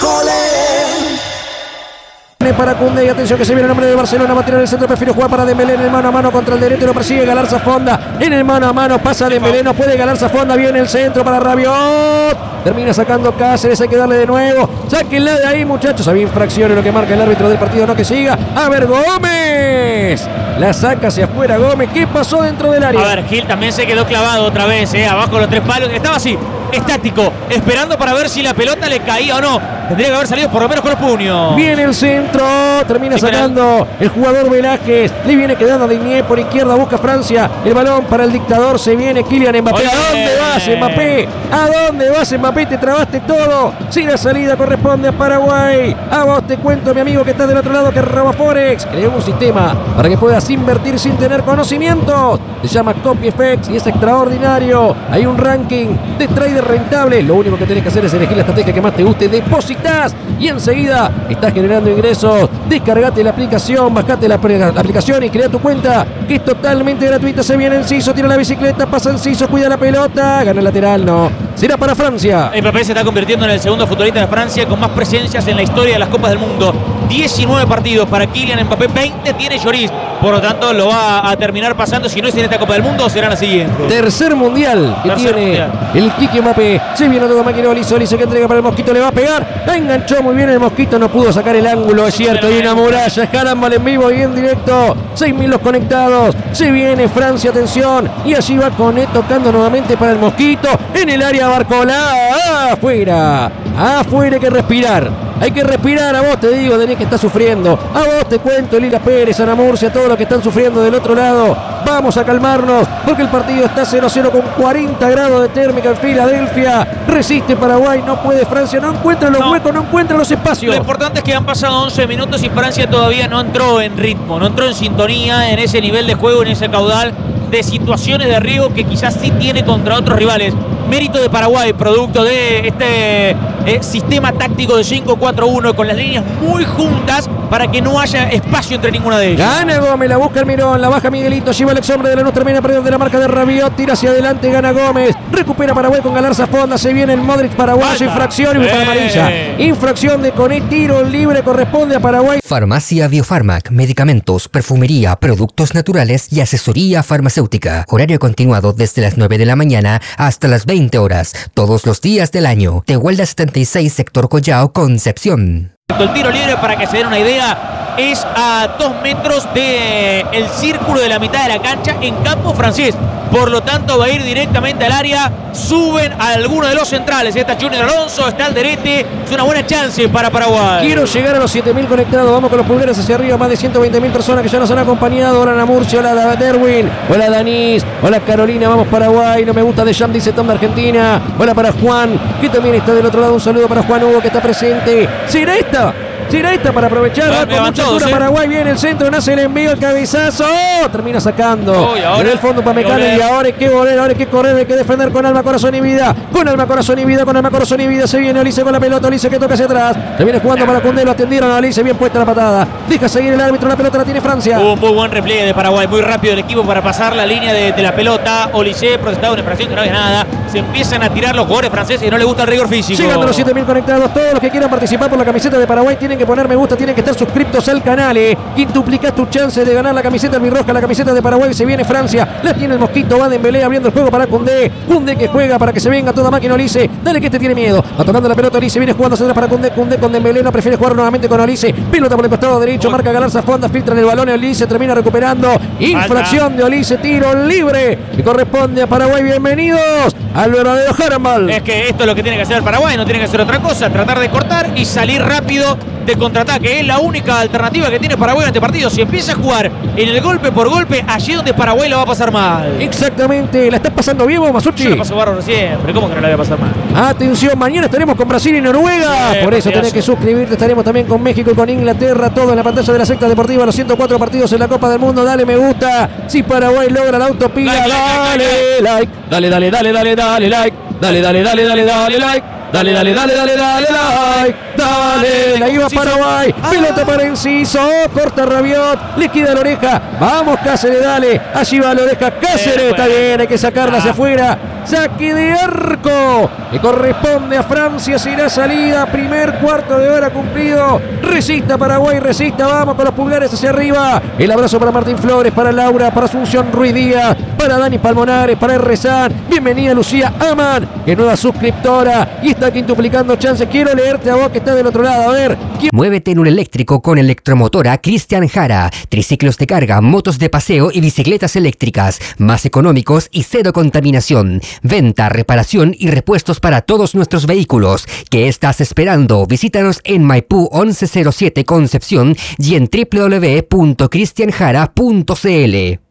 Yacolén. Para Koundé y atención que se viene el hombre de Barcelona, va a tirar el centro, prefiere jugar para Dembélé en el mano a mano contra el derecho, lo persigue Galarza Fonda, en el mano a mano pasa Dembélé, no puede Galarza Fonda, viene el centro para Rabiot, termina sacando Cáceres, hay que darle de nuevo, sáquenla de ahí muchachos, había infracción en lo que marca el árbitro del partido, no que siga, a ver Gómez, la saca hacia afuera Gómez, ¿qué pasó dentro del área? A ver, Gil también se quedó clavado otra vez, eh, abajo los tres palos, estaba así, estático, esperando para ver si la pelota le caía o no, tendría que haber salido por lo menos con los puños. Viene el centro, termina sí, sacando el jugador Velázquez, le viene quedando a Digne por izquierda, busca Francia, el balón para el dictador, se viene Kylian Mbappé. ¿A dónde va vas, Mbappé? ¿A dónde vas, Mbappé? Te trabaste todo. Si la salida corresponde a Paraguay. A vos te cuento, mi amigo que está del otro lado, que RoboForex creó un sistema para que puedas invertir sin tener conocimientos. Se llama CopyFX y es extraordinario. Hay un ranking de traders rentables. Lo único que tenés que hacer es elegir la estrategia que más te guste. Depositas y enseguida estás generando ingresos. Descargate la aplicación, bajate la, la aplicación y crea tu cuenta, que es totalmente gratuita. Se viene Enciso, tira la bicicleta, pasa Enciso, cuida la pelota, gana el lateral, no. Será para Francia. Mbappé se está convirtiendo en el segundo futbolista de Francia con más presencias en la historia de las Copas del Mundo. diecinueve partidos para Kylian Mbappé, veinte tiene Lloris. Por lo tanto, lo va a terminar pasando. Si no es en esta Copa del Mundo, será en la siguiente. Tercer mundial que Tercer tiene mundial. el Kiki Mbappé. Se viene todo máquina, Olise, Olise que entrega para el Mosquito, le va a pegar. La enganchó muy bien el Mosquito, no pudo sacar el ángulo, es cierto. Hay una muralla, Harambal en vivo y en directo. seis mil los conectados. Se viene Francia, atención. Y allí va Coné tocando nuevamente para el Mosquito. En el área Barcola. Afuera. Afuera hay que respirar. Hay que respirar, a vos te digo, tenés que estar sufriendo. A vos te cuento, Lila Pérez, Ana Murcia, todos los que están sufriendo del otro lado. Vamos a calmarnos, porque el partido está cero a cero con cuarenta grados de térmica en Filadelfia. Resiste Paraguay, no puede Francia, no encuentra los No. huecos, no encuentra los espacios. Lo importante es que han pasado once minutos y Francia todavía no entró en ritmo, no entró en sintonía, en ese nivel de juego, en ese caudal de situaciones de riesgo que quizás sí tiene contra otros rivales. Mérito de Paraguay, producto de este eh, sistema táctico de cinco cuatro uno con las líneas muy juntas para que no haya espacio entre ninguna de ellas. Gana Gómez, la busca el Mirón, la baja Miguelito, lleva el ex hombre de la nuestra, termina perdiendo de la marca de Rabiot, tira hacia adelante, gana Gómez, recupera Paraguay con Galarza Fonda, se viene el Modric paraguayo, Falta. infracción y para Eh. amarilla. Infracción de Coné, tiro libre, corresponde a Paraguay. Farmacia Biofarmac, medicamentos, perfumería, productos naturales y asesoría farmacéutica. Horario continuado desde las nueve de la mañana hasta las veinte horas, todos los días del año. Tehuelda setenta y seis, sector Collao, Concepción. El tiro libre, para que se den una idea, es a dos metros del círculo de la mitad de la cancha en campo francés. Por lo tanto, va a ir directamente al área. Suben a alguno de los centrales. Está Junior Alonso, está Alderete. Es una buena chance para Paraguay. Quiero llegar a los siete mil conectados. Vamos con los pulgares hacia arriba. Más de ciento veinte mil personas que ya nos han acompañado. Hola Ana Murcia, hola Derwin, hola Danis, hola Carolina. Vamos Paraguay. No me gusta de Jam, dice Tom de Argentina. Hola para Juan, que también está del otro lado. Un saludo para Juan Hugo, que está presente. ¿Será esta? ¿Será esta para aprovechar? Va con mucha altura ¿eh? Paraguay. Viene el centro, nace el envío, el cabezazo. ¡Oh! Termina sacando. Uy, ahora, en el fondo para Mecano. Y ahora hay que volver, ahora hay que correr, hay que defender con alma, corazón y vida. Con alma, corazón y vida, con alma, corazón y vida. Se viene Olise con la pelota. Olise que toca hacia atrás. Se viene jugando para Cundé. Lo atendieron a Olise. Bien puesta la patada. Deja seguir el árbitro. La pelota la tiene Francia. Un muy buen repliegue de Paraguay. Muy rápido el equipo para pasar la línea de, de la pelota. Olise protestado una infracción que no había nada. Se empiezan a tirar los jugadores franceses y no les gusta el rigor físico. Llegando los siete mil conectados. Todos los que quieran participar por la camiseta de Paraguay tienen que poner me gusta. Tienen que estar suscriptos al canal. Eh. Quintuplicás tu chance de ganar la camiseta albirroja. La camiseta de Paraguay. Se viene Francia. La tiene el Mosquito. Va Dembélé abriendo el juego para Cundé. Cundé que juega para que se venga toda máquina Olise. Dale que este tiene miedo. Va tocando la pelota Olise. Viene jugando atrás para Cundé. Cundé con Dembélé. No prefiere jugar nuevamente con Olise. Pelota por el costado derecho. Marca Galarza Fonda. Filtra en el balón. Olise termina recuperando. Infracción de Olise. Tiro libre. Que corresponde a Paraguay. Bienvenidos al verdadero Harambal. Es que esto es lo que tiene que hacer el Paraguay. No tiene que hacer otra cosa. Tratar de cortar y salir rápido de contraataque. Es la única alternativa que tiene Paraguay en este partido. Si empieza a jugar en el golpe por golpe, allí donde Paraguay lo va a pasar mal. Exactamente. ¿La estás pasando bien vos, Masucci? Yo lo paso bárbaro siempre. ¿Cómo que no la voy a pasar mal? Atención, mañana estaremos con Brasil y Noruega. Sí, Por eso partidazo. tenés que suscribirte. Estaremos también con México y con Inglaterra. Todo en la pantalla de la secta deportiva. Los ciento cuatro partidos en la Copa del Mundo. Dale me gusta. Si Paraguay logra la utopía, Like, like, dale like. Dale, dale, dale, dale, dale like. Dale, dale, dale, dale, dale like. Dale, dale, dale, dale, dale, like. Dale, la iba Paraguay. Pelota para Enciso. Corta Rabiot. Le queda la oreja. Vamos, Cáceres, dale. Allí va la oreja. Cáceres, está bien. Hay que sacarla hacia afuera. Saque de arco. Le corresponde a Francia. Será salida. Primer cuarto de hora cumplido. Resista Paraguay, resista. Vamos con los pulgares hacia arriba. El abrazo para Martín Flores, para Laura, para Asunción Ruiz Díaz, para Dani Palmonares, para Rezán. Bienvenida Lucía Aman, que es nueva suscriptora y está quintuplicando chances. Quiero leerte a vos que estás del otro lado. A ver. ¿quién... Muévete en un eléctrico con Electromotora Cristian Jara. Triciclos de carga, motos de paseo y bicicletas eléctricas. Más económicos y cero contaminación. Venta, reparación y repuestos para todos nuestros vehículos. ¿Qué estás esperando? Visítanos en Maipú once cero siete Concepción y en w w w punto cristian jara punto c l.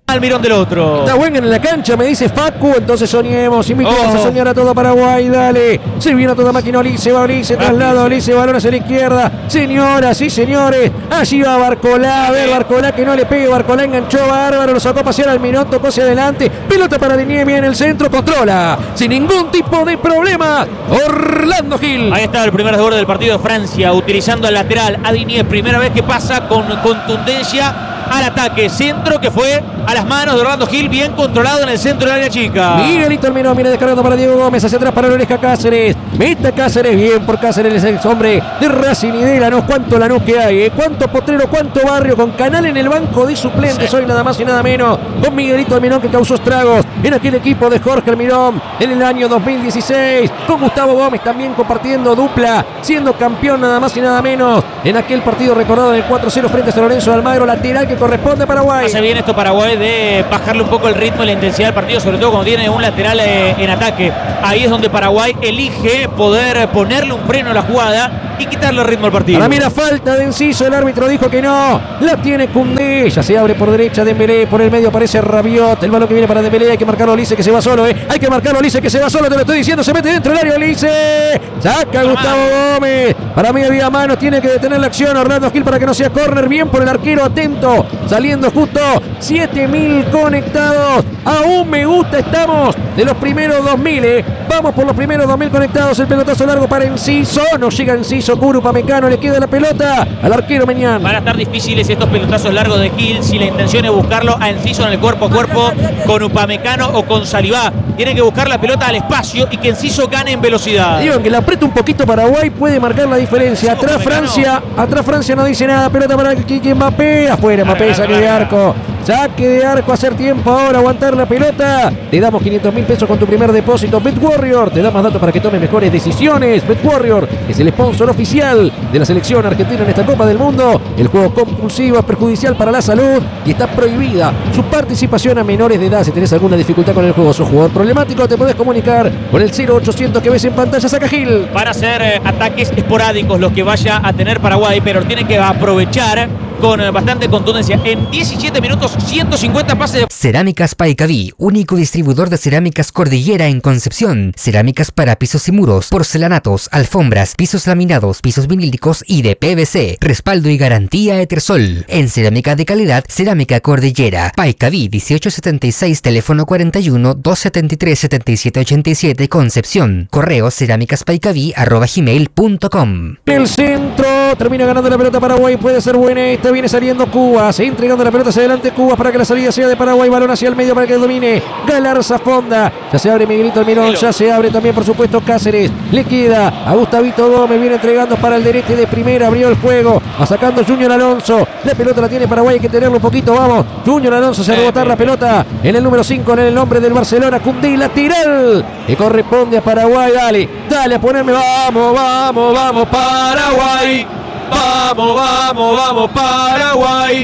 Almirón del otro. Está Wengen en la cancha, me dice Facu, entonces soñemos, invitamos Oh. a soñar a todo Paraguay, dale. Se viene a toda máquina Olice, va Olice, traslado, Olice, balón hacia la izquierda. Señoras y señores, allí va Barcolá, a ver Barcolá que no le pegue, Barcolá enganchó bárbaro, lo sacó a pasear Almirón, tocó hacia adelante, pelota para Diniemi en el centro, controla, sin ningún tipo de problema, Orlando Gil. Ahí está el primer jugador del partido de Francia, utilizando el lateral a Diniemi, primera vez que pasa con contundencia al ataque, centro que fue a las manos de Orlando Gil, bien controlado en el centro del área chica. Miguelito Almirón viene descargando para Diego Gómez, hacia atrás para la oreja Cáceres, meta Cáceres, bien por Cáceres, el ex hombre de Racing y de Lanús. Cuánto Lanús que hay, ¿eh? Cuánto Potrero, cuánto Barrio, con Canal en el banco de suplentes, Sí. hoy nada más y nada menos, con Miguelito Almirón que causó estragos en aquel equipo de Jorge Almirón en el año dos mil dieciséis, con Gustavo Gómez también compartiendo dupla, siendo campeón nada más y nada menos en aquel partido recordado en el cuatro cero frente a San Lorenzo de Almagro, lateral que corresponde a Paraguay. Hace bien esto Paraguay de bajarle un poco el ritmo y la intensidad del partido, sobre todo cuando tiene un lateral eh, en ataque. Ahí es donde Paraguay elige poder ponerle un freno a la jugada y quitarle el ritmo al partido. Para mí la falta de Enciso, el árbitro dijo que no, la tiene Koundé, ya se abre por derecha Dembélé, por el medio aparece Rabiot, el balón que viene para Dembélé, hay que marcarlo Olice que se va solo, eh. hay que marcarlo Olice que se va solo, te lo estoy diciendo, se mete dentro del área Olice, saca Gustavo Gómez, para mí había mano, tiene que detener la acción Orlando Gil para que no sea córner, bien por el arquero, atento, saliendo justo, siete mil conectados, aún me gusta, estamos de los primeros dos mil, eh. vamos por los primeros dos mil conectados, el pelotazo largo para Enciso, no llega Enciso, Curu Upamecano, le queda la pelota al arquero Meñán. Van a estar difíciles estos pelotazos largos de Gil si la intención es buscarlo a Enciso en el cuerpo a cuerpo con Upamecano o con Salivá. Tiene que buscar la pelota al espacio y que Enciso gane en velocidad. Digo que le aprieta un poquito Paraguay, puede marcar la diferencia. Atrás Francia, atrás Francia no dice nada. Pelota para Kiki Mbappé, afuera Mbappé, saque de arco. Saque de arco, hacer tiempo ahora, aguantar la pelota. Te damos quinientos mil pesos con tu primer depósito. Bet Warrior te da más datos para que tomes mejores decisiones. Bet Warrior es el sponsor oficial de la selección argentina en esta Copa del Mundo. El juego compulsivo es perjudicial para la salud y está prohibida su participación a menores de edad. Si tenés alguna dificultad con el juego, sos jugador problemático, te podés comunicar con el cero ochocientos que ves en pantalla. Saca Gil. Van a ser eh, ataques esporádicos los que vaya a tener Paraguay, pero tiene que aprovechar con eh, bastante contundencia. En diecisiete minutos, ciento cincuenta pases de... Cerámicas Paicaví, único distribuidor de cerámicas Cordillera en Concepción. Cerámicas para pisos y muros, porcelanatos, alfombras, pisos laminados, pisos vinílicos y de P V C. Respaldo y garantía Etersol. En cerámica de calidad, Cerámica Cordillera. Paicaví dieciocho setenta y seis, teléfono cuarenta y uno, doscientos setenta y tres, setenta y siete ochenta y siete, Concepción. Correo cerámicaspaicaví arroba gmail punto com. El centro, termina ganando la pelota Paraguay, puede ser buena esta, viene saliendo Cuba, se entregando la pelota hacia adelante Cuba para que la salida sea de Paraguay, balón hacia el medio para que domine Galarza Fonda, ya se abre Miguelito Almirón, ya se abre también por supuesto Cáceres, le queda a Gustavito Gómez, viene entregando para el derecho de primera, abrió el juego, va sacando Junior Alonso, la pelota la tiene Paraguay, hay que tenerlo un poquito, vamos, Junior Alonso se va a rebotar la pelota en el número cinco, en el nombre del Barcelona, Koundé, lateral, que corresponde a Paraguay, dale, dale a ponerme, vamos, vamos, vamos Paraguay. Vamos, vamos, vamos Paraguay.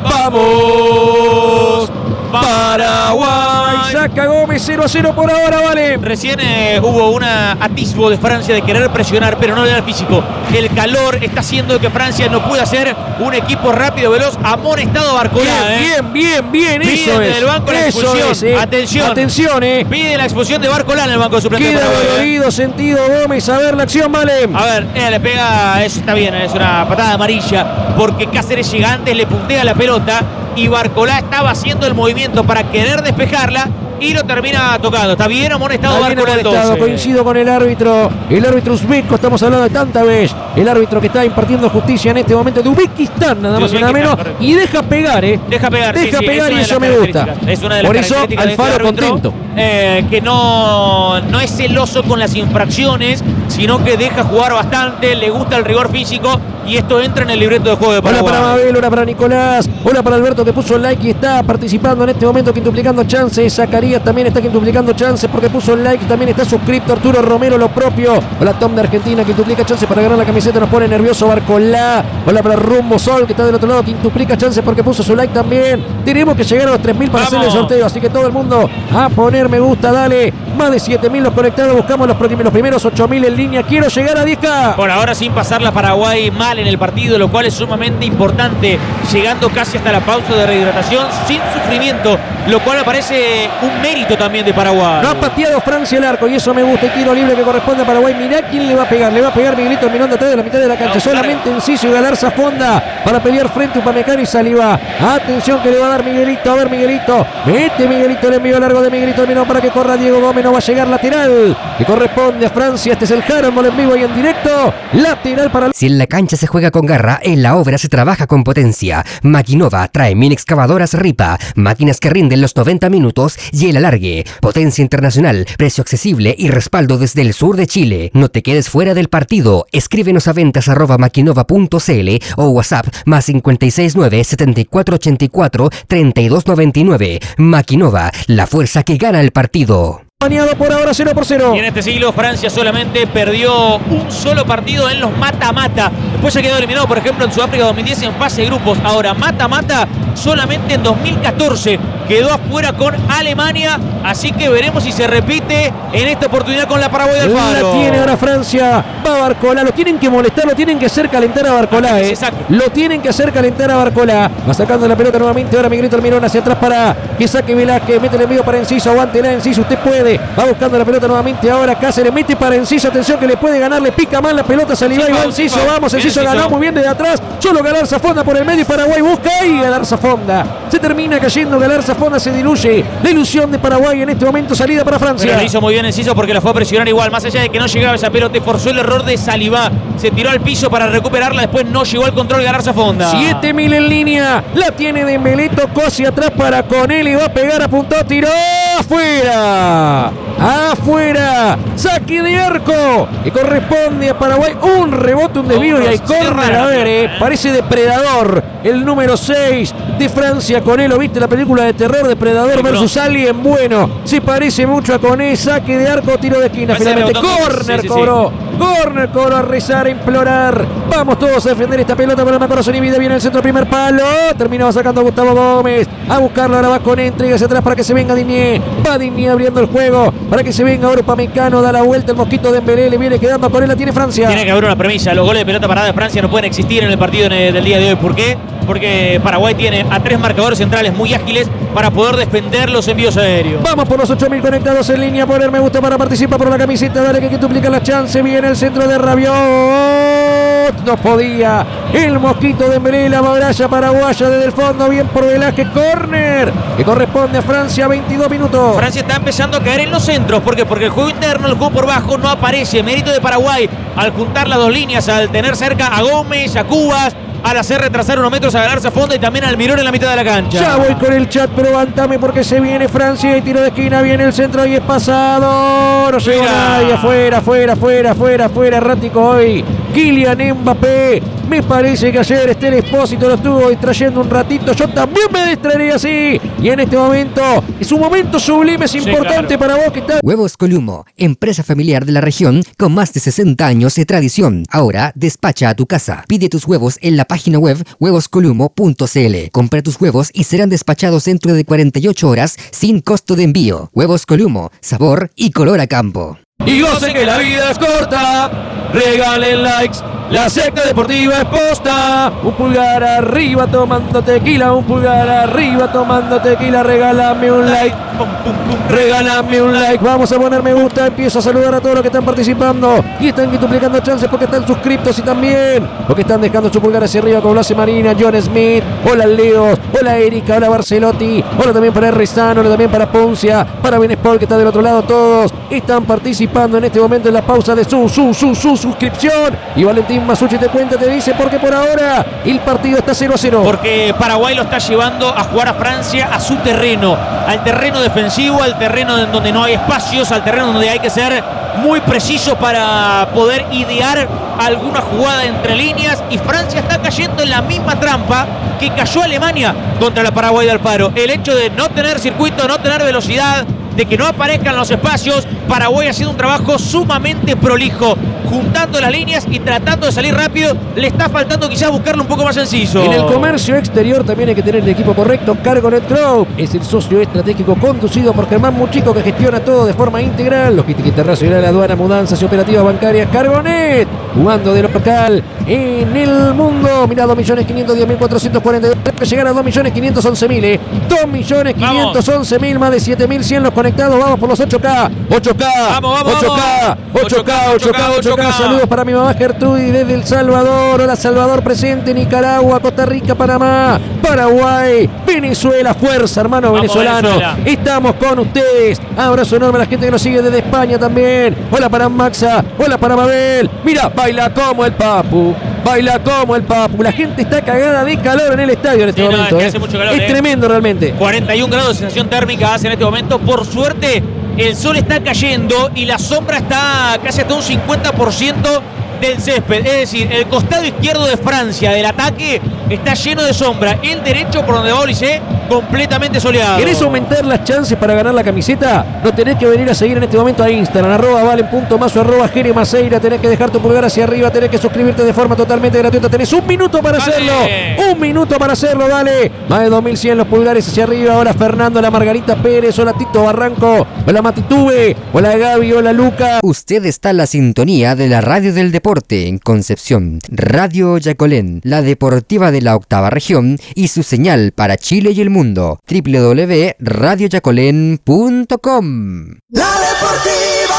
Vamos Paraguay. Saca Gómez cero a cero por ahora, vale. Recién eh, hubo un atisbo de Francia de querer presionar, pero no le da el físico. El calor está haciendo que Francia no pueda ser un equipo rápido, veloz. Amonestado Barcolá. Bien, eh. bien, bien, bien. Pide Eso en es. el banco la Eso expulsión. es, eh. Atención. Atención, eh. Pide la expulsión de Barcolá en el banco de suplentes. Queda de Paraguay, eh. dolorido, sentido Gómez. A ver la acción, vale. A ver, ella le pega, eso está bien, es una patada amarilla, porque Cáceres llega antes, le puntea la pelota y Barcolá estaba haciendo el movimiento para querer despejarla y lo termina tocando. Está bien amonestado Está bien Barcolá amonestado, entonces. coincido con el árbitro, el árbitro uzbeco, estamos hablando de tanta vez, el árbitro que está impartiendo justicia en este momento de Uzbekistán, nada más y nada menos, y deja pegar, eh. Deja pegar, Deja sí, sí, pegar es y una de eso las me gusta. características. Es una de las Por eso características de este Alfaro árbitro, contento. eh, que no, no es celoso con las infracciones, sino que deja jugar bastante, le gusta el rigor físico y esto entra en el libreto de juego de Hola Paraguay. para Mabel, hola para Nicolás, hola para Alberto que puso el like y está participando en este momento quintuplicando chances. Zacarías también está quintuplicando chances porque puso el like, también está suscripto Arturo Romero, lo propio. Hola Tom de Argentina, quintuplica chances para ganar la camiseta, nos pone nervioso Barcolá. Hola para Rumbo Sol que está del otro lado, quintuplica chances porque puso su like también. Tenemos que llegar a los tres mil para Vamos. hacer el sorteo, así que todo el mundo a poner me gusta, dale. Más de siete mil los conectados, buscamos los, los primeros ocho mil en línea, quiero llegar a diez K. Por ahora sin pasar la Paraguay mal vital en el partido, lo cual es sumamente importante, llegando casi hasta la pausa de rehidratación sin sufrimiento, lo cual me parece un mérito también de Paraguay. No ha pateado Francia el arco y eso me gusta. El tiro libre que corresponde a Paraguay. Mirá quién le va a pegar. Le va a pegar Miguelito Almirón atrás de la mitad de la cancha. No, solamente Enciso y Galarza Fonda para pelear frente a Upamecano y Saliba. Atención que le va a dar Miguelito. A ver Miguelito. Mete Miguelito el envío largo de Miguelito Almirón para que corra Diego Gómez. No va a llegar lateral que corresponde a Francia. Este es el Handball en vivo y en directo. Lateral para... Si en la cancha se juega con garra, en la obra se trabaja con potencia. Maquinova trae mini excavadoras Ripa. Máquinas que rinden los noventa minutos y el alargue. Potencia internacional, precio accesible y respaldo desde el sur de Chile. No te quedes fuera del partido. Escríbenos a ventas arroba maquinova punto cl o WhatsApp más cincuenta y seis nueve, setenta y cuatro ochenta y cuatro, treinta y dos noventa y nueve. Maquinova, la fuerza que gana el partido. Baneado por ahora cero por cero. Y en este siglo Francia solamente perdió un solo partido en los mata-mata. Después se quedó eliminado, por ejemplo, en Sudáfrica dos mil diez en fase de grupos. Ahora mata-mata solamente en dos mil catorce. Quedó afuera con Alemania. Así que veremos si se repite en esta oportunidad con la Paraguay del Alfaro. La tiene ahora Francia. Va a Barcolá. Lo tienen que molestar, lo tienen que hacer calentar a Barcolá. Eh. Lo tienen que hacer calentar a Barcolá. Va sacando la pelota nuevamente. Ahora Miguelito Almirón hacia atrás para que saque Velázquez. Mete el envío para Enciso. Aguántela Enciso. Usted puede. Va buscando la pelota nuevamente ahora. Cáceres mete para Enciso. Atención que le puede ganar. Le pica mal la pelota. Saliba y va Enciso. Vamos. Enciso ganó muy bien desde atrás. Solo Galarza Fonda por el medio. Paraguay busca y Galarza Fonda. Se termina cayendo. Galarza Fonda se diluye. La ilusión de Paraguay en este momento. Salida para Francia. Pero lo hizo muy bien Enciso porque la fue a presionar igual. Más allá de que no llegaba esa pelota, forzó el error de Saliba. Se tiró al piso para recuperarla. Después no llegó al control Galarza Fonda. siete mil en línea. La tiene Dembélé. Tocó hacia atrás para Conelli. Va a pegar. Apuntó. Tiró. Afuera. Afuera. Saque de arco. Que corresponde a Paraguay. Un rebote, un desvío y hay córner. A ver, eh, parece Depredador. El número seis de Francia. Conelli. ¿Viste la película de terror? Depredador versus Alien. Bueno, se parece mucho a Conelli. Saque de arco. Tiro de esquina. Finalmente. Córner sí, sí, cobró. Sí. Córner cobró. A rezar, a implorar. Vamos todos a defender esta pelota para Corazón y Vida. Viene el centro, primer palo. Terminaba sacando a Gustavo Gómez. A buscarlo. Ahora va con entrega hacia atrás para que se venga Digne. Va Digne abriendo el juego. Para que se venga ahora Upamecano. Da la vuelta el mosquito de Dembélé. Le viene quedando a Conelli. La tiene Francia. Tiene que haber una premisa. Los goles de pelota parada de Francia no pueden existir en el partido del día de hoy. ¿Por qué? Porque Paraguay tiene a tres marcadores centrales muy ágiles para poder defender los envíos aéreos. Vamos por los ocho mil conectados en línea. Poner me gusta para participar por la camiseta. Dale que hay que duplicar las chances. Viene el centro de Rabiot. No podía. El mosquito de Dembélé. La baralla paraguaya desde el fondo. Bien por Velázquez. Córner que corresponde a Francia. veintidós minutos. Francia está empezando a caer en los centros. ¿Por qué? Porque el juego interno, el juego por bajo no aparece. Mérito de Paraguay al juntar las dos líneas, al tener cerca a Gómez, a Cubas, al hacer retrasar unos metros a Galarza Fonda y también al Mirón en la mitad de la cancha. Ya voy con el chat, pero aguantame porque se viene Francia y tiro de esquina, viene el centro y es pasado. No llegó nadie, afuera, afuera, afuera, afuera, afuera, errático hoy. Kylian Mbappé. Me parece que ayer Esther Espósito lo estuvo distrayendo un ratito. Yo también me distraería así. Y en este momento es un momento sublime, es importante sí, claro. para vos que está. Huevos Columo, empresa familiar de la región con más de sesenta años de tradición. Ahora despacha a tu casa. Pide tus huevos en la página web huevos columo punto cl. Compra tus huevos y serán despachados dentro de cuarenta y ocho horas sin costo de envío. Huevos Columo, sabor y color a campo. Y gocen que la vida es corta. Regalen likes. La secta deportiva es posta. Un pulgar arriba tomando tequila. Un pulgar arriba tomando tequila. Regálame un like. Regálame un like. Vamos a poner me gusta. Empiezo a saludar a todos los que están participando. Y están duplicando chances porque están suscriptos y también porque están dejando su pulgar hacia arriba como lo hace Marina, John Smith. Hola Leo. Hola Erika. Hola Barcelotti. Hola también para Rizano. Hola también para Poncia. Para Benespol que está del otro lado. Todos están participando en este momento en la pausa de su, su, su, su suscripción. Y Valentín Masucci te cuenta, te dice porque por ahora el partido está cero a cero. Porque Paraguay lo está llevando a jugar a Francia a su terreno, al terreno defensivo, al terreno en donde no hay espacios, al terreno donde hay que ser muy preciso para poder idear alguna jugada entre líneas. Y Francia está cayendo en la misma trampa que cayó Alemania contra la Paraguay de Alfaro. El hecho de no tener circuito, no tener velocidad, de que no aparezcan los espacios. Paraguay ha sido un trabajo sumamente prolijo, juntando las líneas y tratando de salir rápido. Le está faltando quizás buscarlo un poco más sencillo. En el comercio exterior también hay que tener el equipo correcto. Cargonet Group es el socio estratégico conducido por Germán Muchico, que gestiona todo de forma integral. Logística internacional, aduana, mudanzas y operativas bancarias. Cargonet, jugando de local en el mundo. Mira, dos millones quinientos diez mil cuatrocientos cuarenta y dos. Para llegar a dos millones quinientos once mil. Eh. dos millones quinientos once mil, más de siete mil cien los conectados. Vamos por los ocho K. ocho K. Vamos, vamos, ocho K. ocho K, ocho K, ocho K. Saludos para mi mamá Gertrudis desde El Salvador. Hola Salvador presente. Nicaragua, Costa Rica, Panamá, Paraguay, Venezuela. Fuerza, hermano Vamos, venezolano. Venezuela. Estamos con ustedes. Abrazo enorme a la gente que nos sigue desde España también. Hola para Maxa. Hola para Mabel. Mira, baila como el Papu. Baila como el Papu. La gente está cagada de calor en el estadio en este Sí, no, momento. es que eh. hace mucho calor, es eh. tremendo realmente. cuarenta y un grados de sensación térmica hace en este momento. Por suerte, el sol está cayendo y la sombra está casi hasta un cincuenta por ciento del césped. Es decir, el costado izquierdo de Francia del ataque está lleno de sombra. El derecho, por donde va Olise, completamente soleado. ¿Querés aumentar las chances para ganar la camiseta? No tenés que venir a seguir en este momento a Instagram, arroba valen.mazo, arroba Jere Maceira. Tenés que dejar tu pulgar hacia arriba, tenés que suscribirte de forma totalmente gratuita. Tenés un minuto para Dale. hacerlo. Un minuto para hacerlo, dale. Más de dos mil cien los pulgares hacia arriba. Ahora Fernando, la Margarita Pérez, hola Tito Barranco, hola Matitube, hola Gaby, hola Luca. Usted está en la sintonía de la radio del deporte en Concepción, Radio Yacolén, la deportiva de la octava región y su señal para Chile y el mundo, doble u doble u doble u punto radio yacolén punto com. La Deportiva.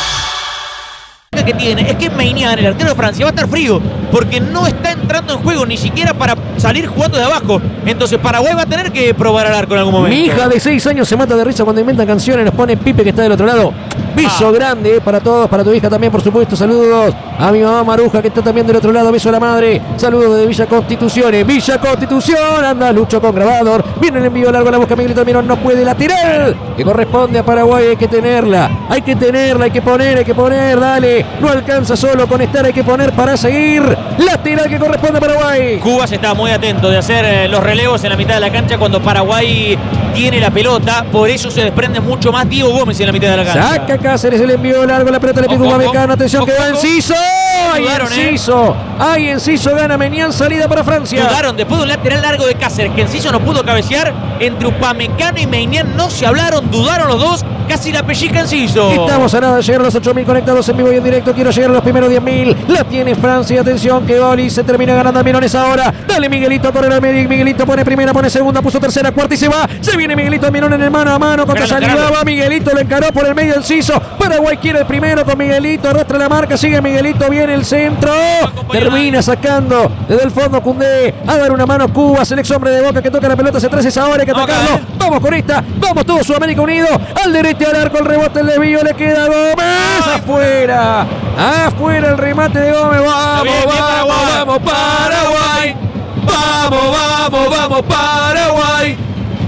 Que tiene es que Meinian, el arquero de Francia, va a estar frío porque no está entrando en juego ni siquiera para salir jugando de abajo. Entonces Paraguay va a tener que probar al arco en algún momento. Mi hija de seis años se mata de risa cuando inventan canciones. Nos pone Pipe, que está del otro lado. Beso Ah. grande eh, para todos, para tu hija también, por supuesto. Saludos a mi mamá Maruja, que está también del otro lado. Beso a la madre. Saludos desde Villa Constitución. eh. Villa Constitución. Anda Lucho con grabador. Viene el envío largo a la boca. Miguelito Almirón no puede. Lateral que corresponde a Paraguay. Hay que tenerla. Hay que tenerla. Hay que poner. Hay que poner. Dale. No alcanza solo con estar. Hay que poner para seguir. Lateral que corresponde a Paraguay. Cuba se está muy atento de hacer eh, los relevos en la mitad de la cancha cuando Paraguay tiene la pelota. Por eso se desprende mucho más Diego Gómez en la mitad de la cancha. Saca Cáceres el envío largo, la pelota le pide Ojo, Upamecano, atención ojo, que va ojo. Enciso, hay Dudaron, eh. Enciso, hay Enciso, gana Meinian, salida para Francia. Dudaron después de un lateral largo de Cáceres que Enciso no pudo cabecear. Entre Upamecano y Meinian no se hablaron, dudaron los dos. Casi la pellizca Enciso. Estamos a nada de llegar a los ocho mil conectados en vivo y en directo. Quiero llegar a los primeros diez mil. La tiene Francia. Atención que Oli se termina ganando a Mirones ahora. Dale Miguelito, corre el Miguelito, pone primera, pone segunda, puso tercera, cuarta y se va. Se viene Miguelito Almirón en el mano a mano contra Esperando, Salivaba. esperando. Miguelito lo encaró por el medio Enciso. Paraguay quiere el primero con Miguelito. Arrastra la marca, sigue Miguelito, viene el centro. Termina sacando desde el fondo Cundé. A dar una mano Cuba. Es el ex hombre de Boca que toca la pelota hacia atrás. Es ahora, hay que atacarlo. Ok. Vamos con esta. Vamos todos Sudamérica unido. Al derecho al arco, el rebote, el desvío, le queda Gómez. Ay. Afuera. Afuera el remate de Gómez. Vamos, Bien, bien, vamos, Paraguay. vamos, Paraguay. Vamos, vamos, vamos, Paraguay.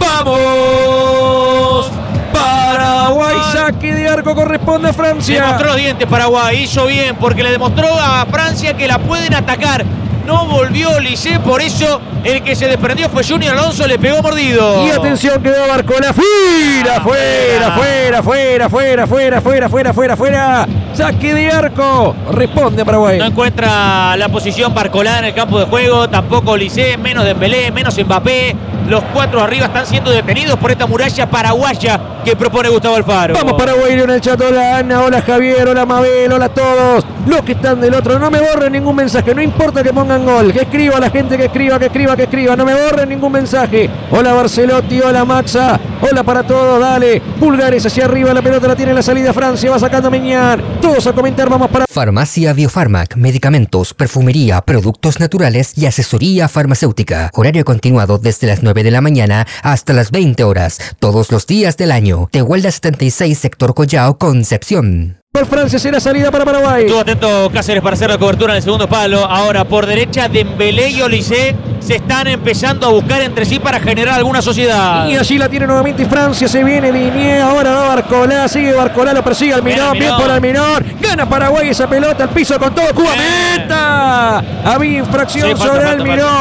Vamos. Paraguay, saque de arco corresponde a Francia. Demostró los dientes Paraguay, hizo bien porque le demostró a Francia que la pueden atacar. No volvió Olise, por eso el que se desprendió fue Junior Alonso, le pegó mordido. Y atención, quedó Barcola. Fuera, fuera, fuera, fuera, fuera, fuera, fuera, fuera, fuera, fuera. Saque de arco. Responde Paraguay. No encuentra la posición Barcolá en el campo de juego, tampoco Olise, menos Dembélé, menos Mbappé. Los cuatro arriba están siendo detenidos por esta muralla paraguaya que propone Gustavo Alfaro. Vamos Paraguay, en el chat. Hola Ana, hola Javier, hola Mabel, hola a todos los que están del otro. No me borren ningún mensaje, no importa que pongan gol. Que escriba la gente, que escriba, que escriba, que escriba. No me borren ningún mensaje. Hola Barcelotti, hola Maxa, hola para todos, dale. Pulgares hacia arriba, la pelota la tiene en la salida Francia, va sacando Meinian. Todos a comentar, vamos para... Farmacia Biofarmac, medicamentos, perfumería, productos naturales y asesoría farmacéutica. Horario continuado desde las nueve de la mañana hasta las veinte horas, todos los días del año. Tehuelda setenta y seis, sector Collao, Concepción. Por Francia será salida para Paraguay. Estuvo atento Cáceres para hacer la cobertura en el segundo palo. Ahora por derecha Dembélé y Olise se están empezando a buscar entre sí para generar alguna sociedad. Y allí la tiene nuevamente Francia, se viene Linier, ahora va Barcolá, sigue Barcolá, lo persigue Almirón, bien, bien por Almirón, gana Paraguay esa pelota al piso con todo, Cuba, Bien. meta, había infracción Sí, falta, sobre falta, Almirón,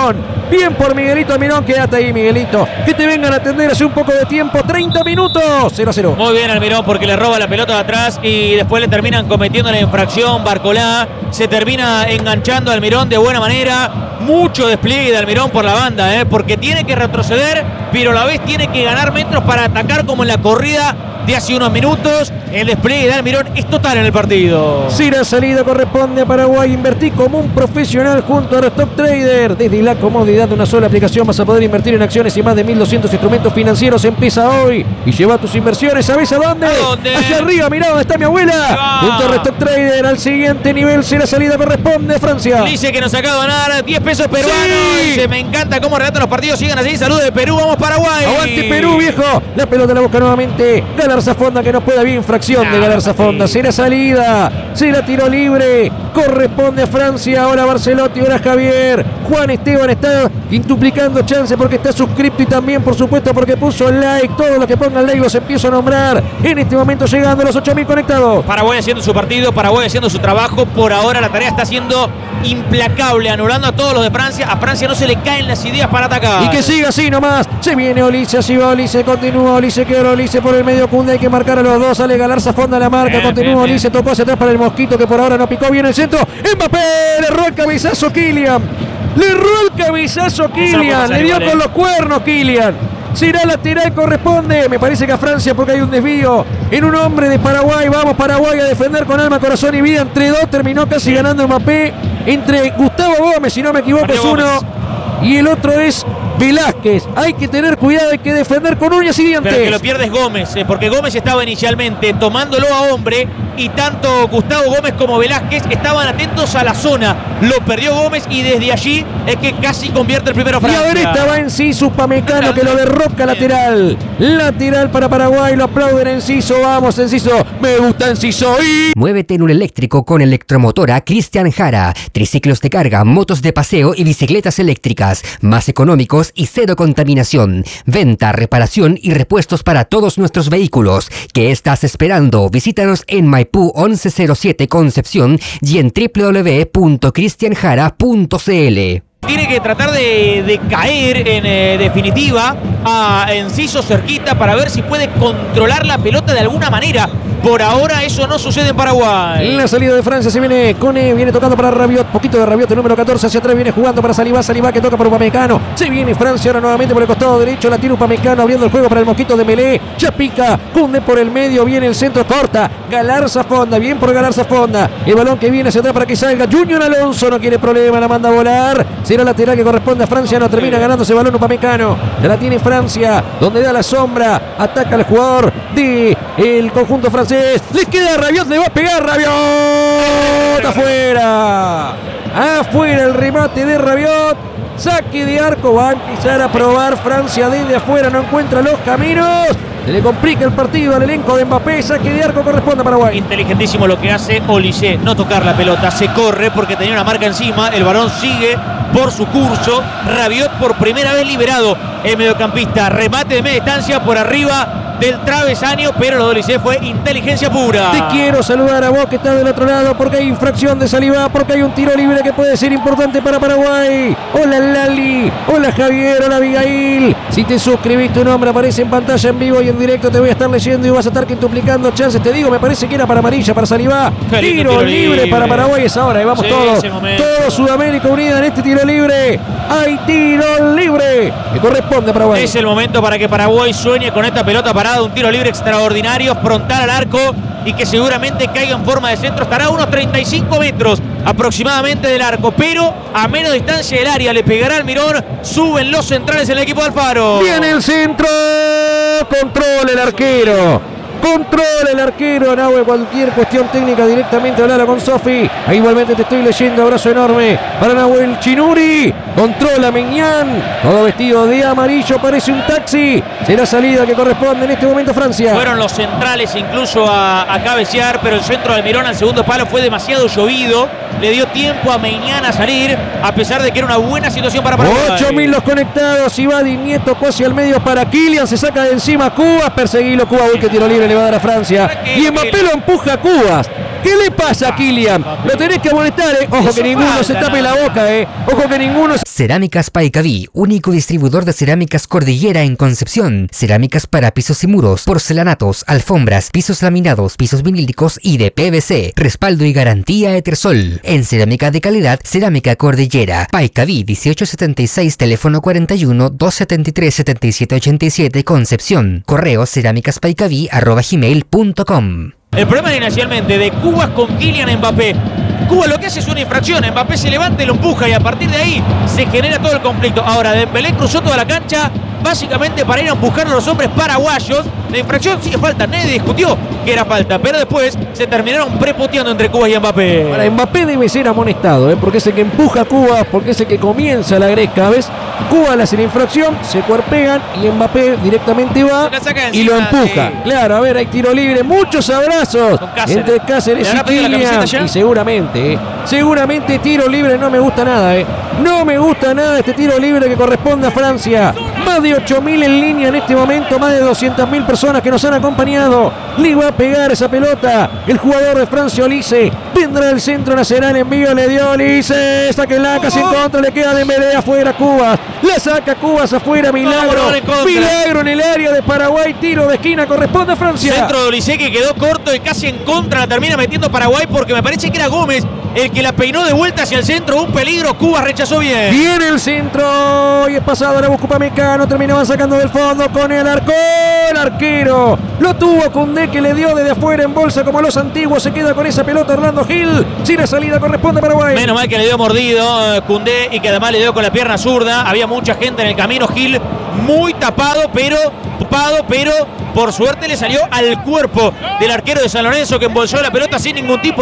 Bien por Miguelito Almirón. Quédate ahí, Miguelito. Que te vengan a atender hace un poco de tiempo. treinta minutos. cero a cero. Muy bien Almirón porque le roba la pelota de atrás y después le terminan cometiendo la infracción. Barcolá se termina enganchando a Almirón de buena manera. Mucho despliegue de Almirón por la banda, ¿eh? Porque tiene que retroceder, pero a la vez tiene que ganar metros para atacar como en la corrida de hace unos minutos. El despliegue de Almirón es total en el partido. Si la salida corresponde a Paraguay, invertí como un profesional junto a los Top Trader. Desde la comodidad de una sola aplicación vas a poder invertir en acciones y más de mil doscientos instrumentos financieros. Empieza hoy y lleva tus inversiones. ¿Sabes a dónde? ¿A dónde? Allá arriba, mirá dónde está mi abuela. Junto a los Top Trader al siguiente nivel. Si la salida corresponde a Francia. Dice que nos acaba de ganar diez pesos peruanos. Sí. Dice, me encanta cómo relatan los partidos. Sigan así. Saludos de Perú. Vamos Paraguay. Aguante Perú, viejo. La pelota la busca nuevamente Galarza Fonda, que no puede. Había infracción no, de Galarza Fonda. Será salida. Se la tiró libre. Corresponde a Francia. Ahora Barcelotti. Ahora Javier. Juan Esteban está intuplicando chance porque está suscripto y también, por supuesto, porque puso like. Todos los que pongan like los empiezo a nombrar. En este momento llegando a los ocho mil conectados. Paraguay haciendo su partido. Paraguay haciendo su trabajo. Por ahora la tarea está siendo implacable, anulando a todos los de Francia. A Francia no se le caen las ideas para atacar. Y que siga así nomás. Se viene Olise, así va Olise, continúa Olise, que ahora Olise por el medio Cunde. Hay que marcar a los dos. Sale Galarza Fonda la marca. Bien, continúa bien, Olise, tocó hacia atrás para el Mosquito, que por ahora no picó bien el centro. Mbappé, le erró el cabezazo Kylian. Le erró el cabezazo Kylian. Le dio igual, con eh. los cuernos Kylian. Será lateral, corresponde. Me parece que a Francia porque hay un desvío en un hombre de Paraguay. Vamos Paraguay a defender con alma, corazón y vida. Entre dos terminó casi ganando Mbappé. Entre Gustavo Gómez, si no me equivoco, es uno. Y el otro es Velázquez. Hay que tener cuidado, hay que defender con uñas y dientes. Pero que lo pierde es Gómez, eh, porque Gómez estaba inicialmente tomándolo a hombre y tanto Gustavo Gómez como Velázquez estaban atentos a la zona. Lo perdió Gómez y desde allí es que casi convierte el primero Y Francia. a ver, estaba Enciso Upamecano que lo derroca lateral. Lateral para Paraguay, lo aplauden Enciso. Vamos Enciso, me gusta Enciso. Y... Muévete en un eléctrico con Electromotora Cristian Jara. Triciclos de carga, motos de paseo y bicicletas eléctricas. Más económicos y cero contaminación. Venta, reparación y repuestos para todos nuestros vehículos. ¿Qué estás esperando? Visítanos en Maipú once cero siete Concepción y en doble u doble u doble u punto cristian jara punto c l. Tiene que tratar de, de caer en eh, definitiva a Enciso cerquita para ver si puede controlar la pelota de alguna manera. Por ahora eso no sucede en Paraguay. La salida de Francia se viene Cone, viene tocando para Rabiot, poquito de Rabiot, el número catorce hacia atrás, viene jugando para Saliba, Saliba que toca por Upamecano. Se viene Francia ahora nuevamente por el costado derecho, la tira Upamecano abriendo el juego para el Mosquito de Melé. Ya pica, Cunde por el medio, viene el centro, corta. Galarza Fonda, bien por Galarza Fonda. El balón que viene hacia atrás para que salga. Junior Alonso no quiere problema, la manda a volar. Será lateral que corresponde a Francia, no termina ganando ese balón Upamecano. Ya la tiene Francia, donde da la sombra, ataca al jugador de el conjunto francés. Le queda a Rabiot, le va a pegar Rabiot. Afuera. Afuera el remate de Rabiot. Saque de arco, va a empezar a probar Francia desde afuera, no encuentra los caminos. Se le complica el partido al elenco de Mbappé. Saque de arco corresponde a Paraguay. Inteligentísimo lo que hace Olise, no tocar la pelota, se corre porque tenía una marca encima, el balón sigue por su curso. Rabiot por primera vez liberado, el mediocampista, remate de media distancia por arriba del travesaño, pero lo de Olise fue inteligencia pura. Te quiero saludar a vos que estás del otro lado porque hay infracción de Saliba, porque hay un tiro libre que puede ser importante para Paraguay. Hola Lali, hola Javier, hola Abigail. Si te suscribís, tu nombre aparece en pantalla en vivo y en directo, te voy a estar leyendo y vas a estar quintuplicando chances. Te digo, me parece que era para amarilla, para Saliba. Tiro, tiro libre, libre para Paraguay es ahora, y vamos sí, todos, todo Sudamérica unida en este tiro libre. Hay tiro libre que corresponde a Paraguay. Es el momento para que Paraguay sueñe con esta pelota parada, un tiro libre extraordinario, frontal al arco y que seguramente caiga en forma de centro. Estará a unos treinta y cinco metros aproximadamente del arco, pero a menos distancia del área. Le pegará Almirón, suben los centrales en el equipo de Alfaro. Viene el centro, controla el arquero. Controla el arquero, Nahue, cualquier cuestión técnica directamente hablar con Sofi. Ahí igualmente te estoy leyendo, abrazo enorme para Nahuel Chinuri. Controla Meñán, todo vestido de amarillo, parece un taxi. Será salida que corresponde en este momento a Francia. Fueron los centrales incluso a, a cabecear, pero el centro de Almirón al segundo palo fue demasiado llovido. Le dio tiempo a Meñán a salir, a pesar de que era una buena situación para Paraguay. ocho mil los conectados, Ibadi Nieto casi al medio para Kylian, se saca de encima Cubas, perseguilo Cubas, uy que tiro libre le va a dar a Francia. Y Mbappé lo empuja a Cubas. ¿Qué le pasa a Kylian? Lo tenés que amonestar, eh. Ojo que ninguno se tape la boca, eh. Ojo que ninguno se... Cerámicas Paicaví, único distribuidor de cerámicas Cordillera en Concepción. Cerámicas para pisos y muros, porcelanatos, alfombras, pisos laminados, pisos vinílicos y de P V C. Respaldo y garantía Etersol. En cerámica de calidad, Cerámica Cordillera. Paicaví dieciocho setenta y seis, teléfono cuarenta y uno, doscientos setenta y tres, setenta y siete ochenta y siete, Concepción. Correo cerámicaspaicaví arroba gmail punto com. El problema inicialmente de Cubas con Kylian Mbappé. Cuba lo que hace es una infracción, Mbappé se levanta y lo empuja y a partir de ahí se genera todo el conflicto. Ahora Dembélé cruzó toda la cancha básicamente para ir a empujar a los hombres paraguayos. La infracción sigue falta, nadie discutió que era falta, pero después se terminaron prepoteando entre Cuba y Mbappé. Ahora Mbappé debe ser amonestado, ¿eh? Porque es el que empuja a Cuba, porque es el que comienza la gresca, ¿ves? Cuba le hace la infracción, se cuerpean y Mbappé directamente va y lo empuja. De... Claro, a ver, hay tiro libre, muchos abrazos Cáceres. entre Cáceres y Kylian. Y seguramente, ¿eh? seguramente tiro libre, no me gusta nada, ¿eh? No me gusta nada este tiro libre que corresponde a Francia. Más de ocho mil en línea en este momento, más de doscientas mil personas que nos han acompañado. Le va a pegar esa pelota el jugador de Francia, Olise. Vendrá el centro nacional, envío, le dio Olise. Sáquenla, casi en contra, le queda Dembélé afuera, Cubas. La saca Cubas afuera, milagro. Milagro en el área de Paraguay, tiro de esquina, corresponde a Francia. Centro de Olise que quedó corto y casi en contra, la termina metiendo Paraguay porque me parece que era Gómez el que la peinó de vuelta hacia el centro. Un peligro, Cubas rechazó bien. Viene el centro y es pasado, la busca Upamecano, terminaban sacando del fondo con el arco. El arquero lo tuvo Koundé que le dio desde afuera en bolsa como los antiguos. Se queda con esa pelota Orlando Gil. Si la salida corresponde a Paraguay. Menos mal que le dio mordido uh, Koundé y que además le dio con la pierna zurda. Había mucha gente en el camino. Gil muy tapado, pero tapado, pero por suerte le salió al cuerpo del arquero de San Lorenzo que embolsó la pelota sin ningún tipo